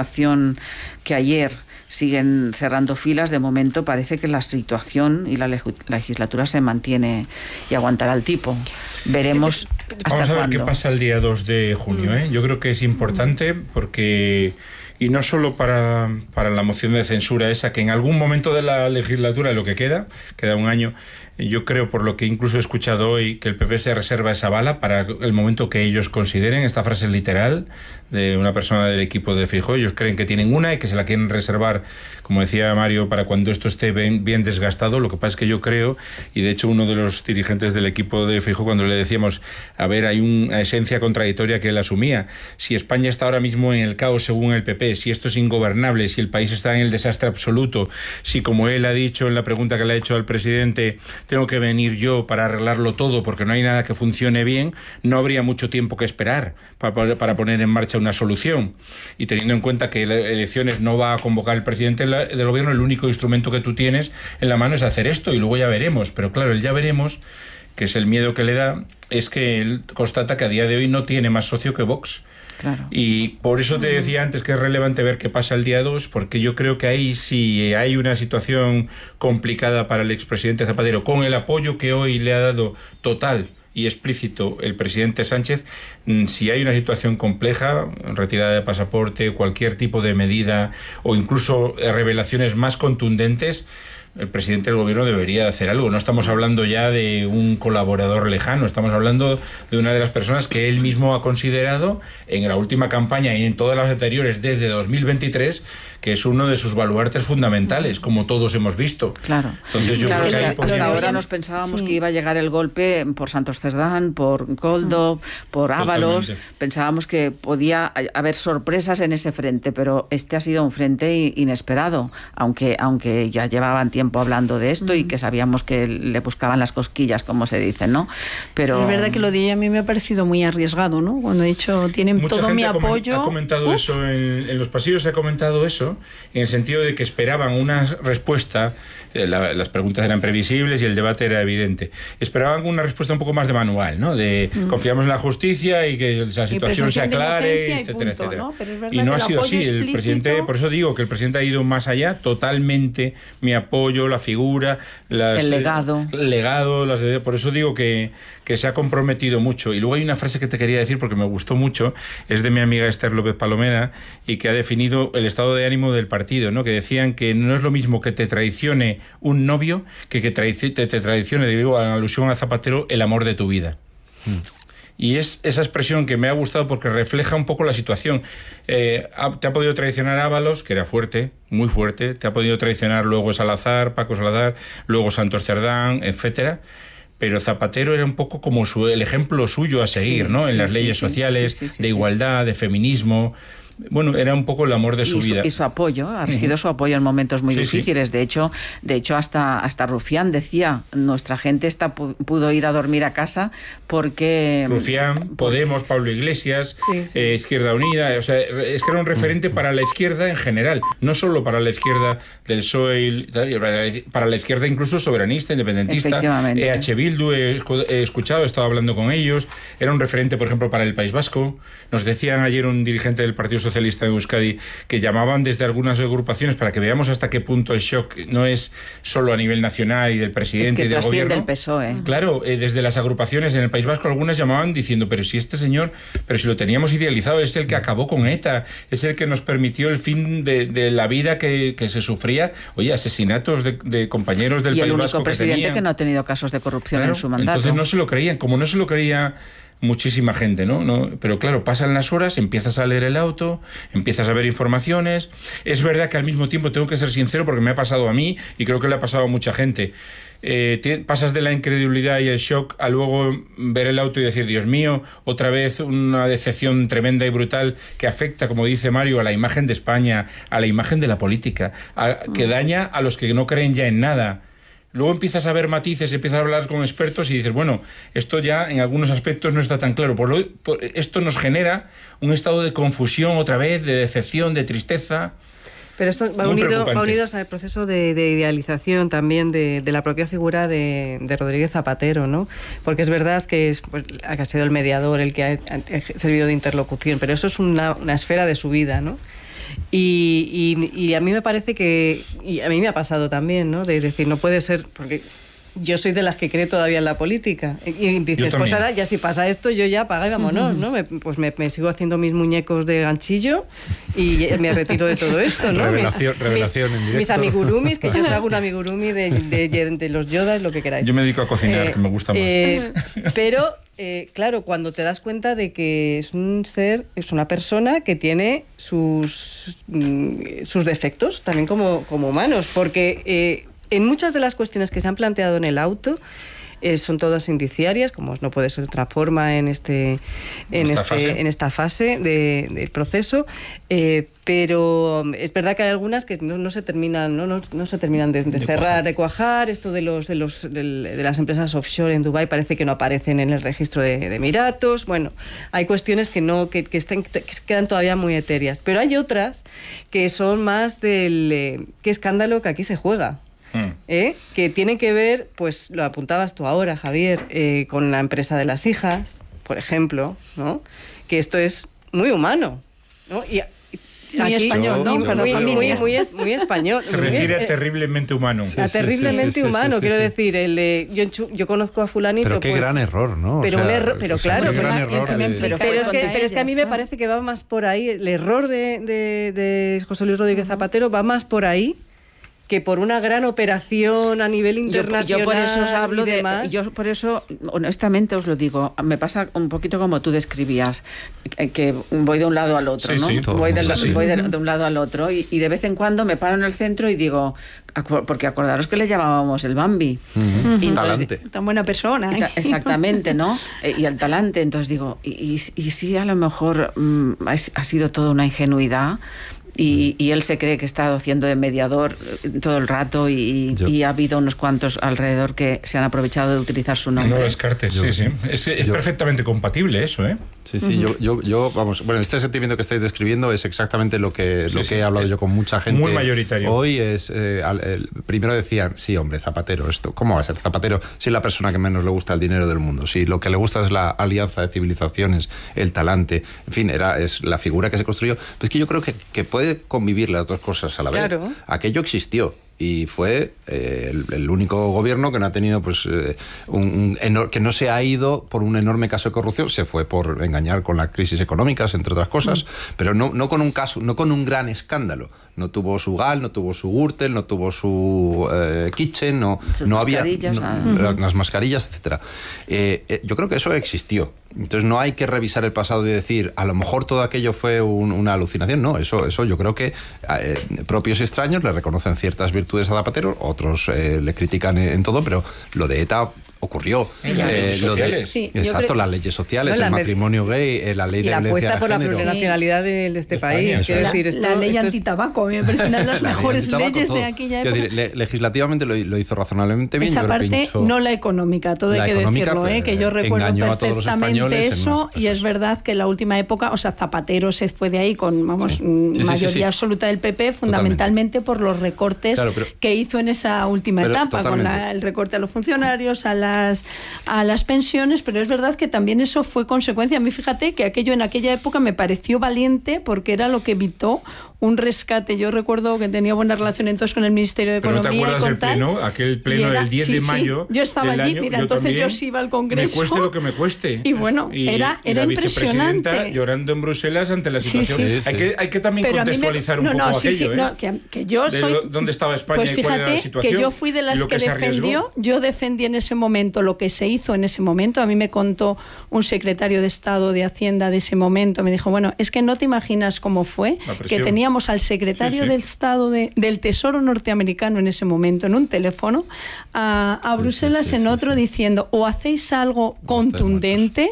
que ayer siguen cerrando filas, de momento parece que la situación y la legislatura se mantiene y aguantará el tipo. Veremos sí, hasta Vamos a ver cuándo. qué pasa el día dos de junio. ¿eh? Yo creo que es importante porque... Y no solo para, para la moción de censura esa, que en algún momento de la legislatura, de lo que queda, queda un año, yo creo, por lo que incluso he escuchado hoy, que el P P se reserva esa bala para el momento que ellos consideren. Esta frase literal de una persona del equipo de Feijóo, ellos creen que tienen una y que se la quieren reservar, como decía Mario, para cuando esto esté bien, bien desgastado. Lo que pasa es que yo creo, y de hecho uno de los dirigentes del equipo de Feijóo, cuando le decíamos, a ver, hay una esencia contradictoria que él asumía. Si España está ahora mismo en el caos según el P P, si esto es ingobernable, si el país está en el desastre absoluto, si, como él ha dicho en la pregunta que le ha hecho al presidente, tengo que venir yo para arreglarlo todo porque no hay nada que funcione bien, no habría mucho tiempo que esperar para, para poner en marcha una solución. Y teniendo en cuenta que las elecciones no va a convocar el presidente del gobierno, el único instrumento que tú tienes en la mano es hacer esto y luego ya veremos. Pero claro, el ya veremos, que es el miedo que le da, es que él constata que a día de hoy no tiene más socio que Vox. Claro. Y por eso te decía antes que es relevante ver qué pasa el día dos, porque yo creo que ahí sí hay una situación complicada para el expresidente Zapatero, con el apoyo que hoy le ha dado total y explícito el presidente Sánchez. Si hay una situación compleja, retirada de pasaporte, cualquier tipo de medida o incluso revelaciones más contundentes, el presidente del gobierno debería hacer algo. No estamos hablando ya de un colaborador lejano, estamos hablando de una de las personas que él mismo ha considerado en la última campaña y en todas las anteriores desde dos mil veintitrés, que es uno de sus baluartes fundamentales, como todos hemos visto. Claro. Entonces yo claro, creo que, que hay hasta ahora nos pensábamos sí. que iba a llegar el golpe por Santos Cerdán, por Koldo, por Ábalos. Totalmente. Pensábamos que podía haber sorpresas en ese frente, pero este ha sido un frente inesperado, aunque, aunque ya llevaban tiempo hablando de esto mm. y que sabíamos que le buscaban las cosquillas, como se dice, ¿no? Pero es verdad que lo de ella a mí me ha parecido muy arriesgado, ¿no? Cuando he dicho, tienen mucha todo gente mi ha apoyo. Ha comentado Uf. eso en, en los pasillos, se ha comentado eso, en el sentido de que esperaban una respuesta, eh, la, las preguntas eran previsibles y el debate era evidente. Esperaban una respuesta un poco más de manual, ¿no? De mm. confiamos en la justicia y que la situación se aclare, etcétera, y punto, etcétera. ¿no? Pero es y no ha sido así. Explícito... El presidente, por eso digo que el presidente ha ido más allá, totalmente mi apoyo, la figura, las, el legado, el legado, las, por eso digo que, que se ha comprometido mucho. Y luego hay una frase que te quería decir porque me gustó mucho, es de mi amiga Esther López Palomera y que ha definido el estado de ánimo del partido, ¿no? Que decían que no es lo mismo que te traicione un novio que que traici- te, te traicione, digo, en alusión a Zapatero, el amor de tu vida. Mm. Y es esa expresión que me ha gustado porque refleja un poco la situación. Eh, te ha podido traicionar Ábalos, que era fuerte, muy fuerte, te ha podido traicionar luego Salazar, Paco Salazar, luego Santos Cerdán, etcétera. Pero Zapatero era un poco como su, el ejemplo suyo a seguir, sí, ¿no? En sí, las sí, leyes sí, sociales, sí, sí, sí, de igualdad, de feminismo. Bueno, era un poco el amor de su, y su vida. Y su apoyo, ha sido uh-huh. su apoyo en momentos muy sí, difíciles. Sí. De hecho, de hecho hasta, hasta Rufián decía, nuestra gente está, pudo ir a dormir a casa porque... Rufián, porque... Podemos, Pablo Iglesias, sí, sí. Eh, Izquierda Unida, o sea, es que era un referente uh-huh. para la izquierda en general, no solo para la izquierda del P S O E, para la izquierda incluso soberanista, independentista. E H Bildu, he, he escuchado, he estado hablando con ellos, era un referente, por ejemplo, para el País Vasco. Nos decían ayer un dirigente del Partido Socialista de Euskadi que llamaban desde algunas agrupaciones para que veamos hasta qué punto el shock no es solo a nivel nacional y del presidente es que y del gobierno. Del P S O E. Claro, eh, desde las agrupaciones en el País Vasco algunas llamaban diciendo, pero si este señor, pero si lo teníamos idealizado, es el que acabó con ETA, es el que nos permitió el fin de, de la vida que, que se sufría. Oye, asesinatos de, de compañeros del y País el único Vasco presidente que, tenía... que no ha tenido casos de corrupción claro, en su mandato. Entonces no se lo creían, como no se lo creía muchísima gente, ¿no? ¿no? Pero claro, pasan las horas, empiezas a leer el auto, empiezas a ver informaciones. Es verdad que al mismo tiempo tengo que ser sincero porque me ha pasado a mí y creo que le ha pasado a mucha gente. Eh, te, pasas de la incredulidad y el shock a luego ver el auto y decir, Dios mío, otra vez una decepción tremenda y brutal que afecta, como dice Mario, a la imagen de España, a la imagen de la política, a, que daña a los que no creen ya en nada. Luego empiezas a ver matices, empiezas a hablar con expertos y dices, bueno, esto ya en algunos aspectos no está tan claro. Por lo, por, esto nos genera un estado de confusión otra vez, de decepción, de tristeza. Pero esto va unido, va unido al proceso de, de idealización también de, de la propia figura de, de Rodríguez Zapatero, ¿no? Porque es verdad que es, pues, ha sido el mediador, el que ha, ha servido de interlocución, pero eso es una, una esfera de su vida, ¿no? Y, y, y a mí me parece que, y a mí me ha pasado también, ¿no? De decir, no puede ser, porque yo soy de las que cree todavía en la política. Y dices, pues ahora ya si pasa esto, yo ya apaga y vámonos, ¿no? Me, pues me, me sigo haciendo mis muñecos de ganchillo y me retiro de todo esto, ¿no? Revelación, mis, revelación mis, en directo. Mis amigurumis, que yo os hago un amigurumi de, de, de, de los Yodas, lo que queráis. Yo me dedico a cocinar, eh, que me gusta más. Eh, pero, eh, claro, cuando te das cuenta de que es un ser, es una persona que tiene sus, mm, sus defectos, también como, como humanos, porque... Eh, en muchas de las cuestiones que se han planteado en el auto eh, son todas indiciarias, como no puede ser otra forma en este en esta este fase. en esta fase de, del proceso, eh, pero es verdad que hay algunas que no, no se terminan no, no, no se terminan de, de, de cerrar, cuajar. de cuajar. Esto de los de los de, de las empresas offshore en Dubái parece que no aparecen en el registro de, de Emiratos. Bueno, hay cuestiones que no que, que, estén, que quedan todavía muy etéreas, pero hay otras que son más del eh, qué escándalo que aquí se juega. ¿Eh? Que tiene que ver, pues lo apuntabas tú ahora, Javier, eh, con la empresa de las hijas, por ejemplo, ¿no? Que esto es muy humano, ¿no? Y, y muy aquí, español, ¿no? Muy, muy, muy, muy, muy, muy español. Se refiere a terriblemente humano. Sí, a terriblemente sí, sí, humano, sí, sí, quiero sí. decir, el, eh, yo, yo conozco a fulanito... Pero qué pues, gran error, ¿no? Pero, o sea, un error, pero pues claro, un gran pero, error de... pero, pero, es que, pero es que a mí me parece que va más por ahí, el error de, de, de José Luis Rodríguez Zapatero va más por ahí que por una gran operación a nivel internacional. Yo, yo por eso os hablo de, de, yo por eso honestamente os lo digo, me pasa un poquito como tú describías, que voy de un lado al otro, sí, ¿no? Sí, voy de, sí. voy de, de un lado al otro y, y de vez en cuando me paro en el centro y digo, porque acordaros que le llamábamos el Bambi. Uh-huh. Y entonces, talante. Tan buena persona. ¿eh? Exactamente, ¿no? Y el talante, entonces digo, y, y, y sí, a lo mejor mmm, ha, ha sido toda una ingenuidad. Y, y él se cree que está haciendo de mediador todo el rato y, y ha habido unos cuantos alrededor que se han aprovechado de utilizar su nombre. No lo descartes, yo, sí, sí. Es, es yo, perfectamente compatible eso, ¿eh? Sí, sí, uh-huh. yo, yo, yo, vamos, bueno, este sentimiento que estáis describiendo es exactamente lo que, sí, lo que sí. he hablado yo con mucha gente. Muy mayoritario. Hoy es, eh, al, el, primero decían, sí, hombre, Zapatero, esto, ¿cómo va a ser Zapatero? Si es la persona que menos le gusta el dinero del mundo, si lo que le gusta es la alianza de civilizaciones, el talante, en fin, era, es la figura que se construyó. Pues que yo creo que, que puede convivir las dos cosas a la vez. Claro. Aquello existió y fue eh, el, el único gobierno que no ha tenido, pues, eh, un, un, que no se ha ido por un enorme caso de corrupción. Se fue por engañar con las crisis económicas, entre otras cosas, mm. pero no, no con un caso, no con un gran escándalo. No tuvo su Gal, no tuvo su Gürtel, no tuvo su eh, Kitchen, no, no había no, las mascarillas, etcétera. Eh, eh, yo creo que eso existió. Entonces no hay que revisar el pasado y decir, a lo mejor todo aquello fue un, una alucinación. No, eso, eso yo creo que eh, propios y extraños le reconocen ciertas virtudes a Zapatero, otros eh, le critican en, en todo, pero lo de ETA ocurrió. Eh, lo de, sí, exacto, creo, las leyes sociales, no, el matrimonio gay, eh, la ley de la violencia apuesta por la género. plurinacionalidad de, de este España, país. Quiero la, decir, esto, la ley esto antitabaco, me parecen las la mejores ley leyes todo. de aquella época. Decir, le, legislativamente lo, lo hizo razonablemente bien. Esa yo parte, pincho, no la económica, todo hay que decirlo, ¿eh? Que yo recuerdo perfectamente eso, y es verdad que en la última época, o sea, Zapatero se fue de ahí con, vamos, sí. Sí, mayoría sí, sí, sí. absoluta del P P, fundamentalmente Totalmente. por los recortes claro, pero, que hizo en esa última etapa, totalmente. con la, el recorte a los funcionarios, a las a las pensiones, pero es verdad que también eso fue consecuencia. A mí, fíjate que aquello en aquella época me pareció valiente porque era lo que evitó un rescate. Yo recuerdo que tenía buena relación entonces con el Ministerio de Pero Economía. ¿no te acuerdas y con del tal, pleno? Aquel pleno era, del diez sí, de mayo. Sí, yo estaba del allí, año, mira, yo entonces también, yo sí iba al Congreso. Me cueste lo que me cueste. Y bueno, y, era, y era la impresionante. vicepresidenta llorando en Bruselas ante la situación. Sí, sí. Hay, que, hay que también Pero contextualizar me, un no, poco no, sí, aquello, sí, ¿eh? no, que, que yo De soy, lo, ¿Dónde estaba España pues y cuál era la fíjate situación? que yo fui de las que, que defendió, yo defendí en ese momento lo que se hizo en ese momento. A mí me contó un secretario de Estado de Hacienda de ese momento, me dijo, bueno, es que no te imaginas cómo fue, que teníamos al secretario sí, sí. del Estado de, del Tesoro norteamericano en ese momento en un teléfono a, a Bruselas sí, sí, sí, en otro sí, sí. diciendo, o hacéis algo contundente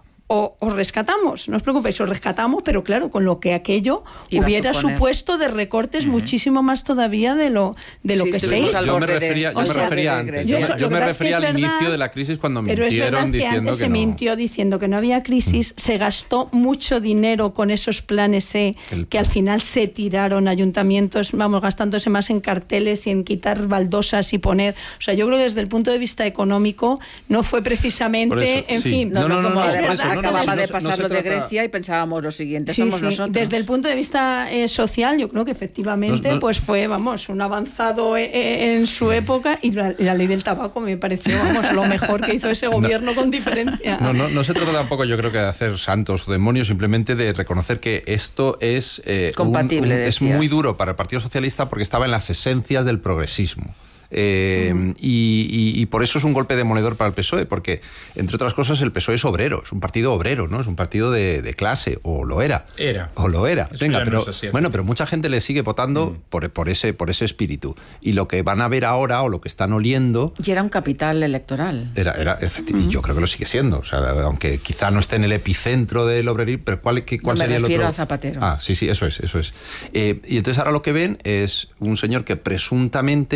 o os rescatamos, no os preocupéis, os rescatamos, pero claro, con lo que aquello Iba hubiera supuesto de recortes uh-huh. muchísimo más todavía de lo de lo sí, que se hizo. Yo me refería, yo me sea, refería antes, yo, yo, yo me refería al verdad, inicio de la crisis cuando mintieron pero es verdad que diciendo antes que se no. mintió diciendo que no había crisis, uh-huh. se gastó mucho dinero con esos planes E, El que al final se tiraron ayuntamientos, vamos, gastándose más en carteles y en quitar baldosas y poner, o sea, yo creo que desde el punto de vista económico no fue precisamente, eso, en sí. fin, no, no, no, no, no, es verdad, no, no, acababa no, de pasar no lo de trata... Grecia y pensábamos lo siguiente, sí, somos sí. nosotros. Desde el punto de vista eh, social, yo creo que efectivamente no, no... pues fue, vamos, un avanzado eh, en su época y la, la ley del tabaco me pareció, vamos, lo mejor que hizo ese gobierno no, con diferencia. No, no, no se trata tampoco, yo creo, que de hacer santos o demonios, simplemente de reconocer que esto es eh, compatible, un, un, es muy duro para el Partido Socialista porque estaba en las esencias del progresismo. Eh, uh-huh. y, y, y por eso es un golpe demoledor para el P S O E, porque entre otras cosas el P S O E es obrero, es un partido obrero, ¿no? Es un partido de, de clase, o lo era. Era. O lo era. Eso Venga, no pero es así, bueno, pero mucha gente le sigue votando uh-huh. por, por, ese, por ese espíritu. Y lo que van a ver ahora, o lo que están oliendo... Y era un capital electoral. Era, era efectivamente, uh-huh. yo creo que lo sigue siendo. O sea, aunque quizá no esté en el epicentro del obrerismo, pero ¿cuál, qué, cuál no sería el otro? Me refiero a Zapatero. Ah, sí, sí, eso es, eso es. Eh, y entonces ahora lo que ven es un señor que presuntamente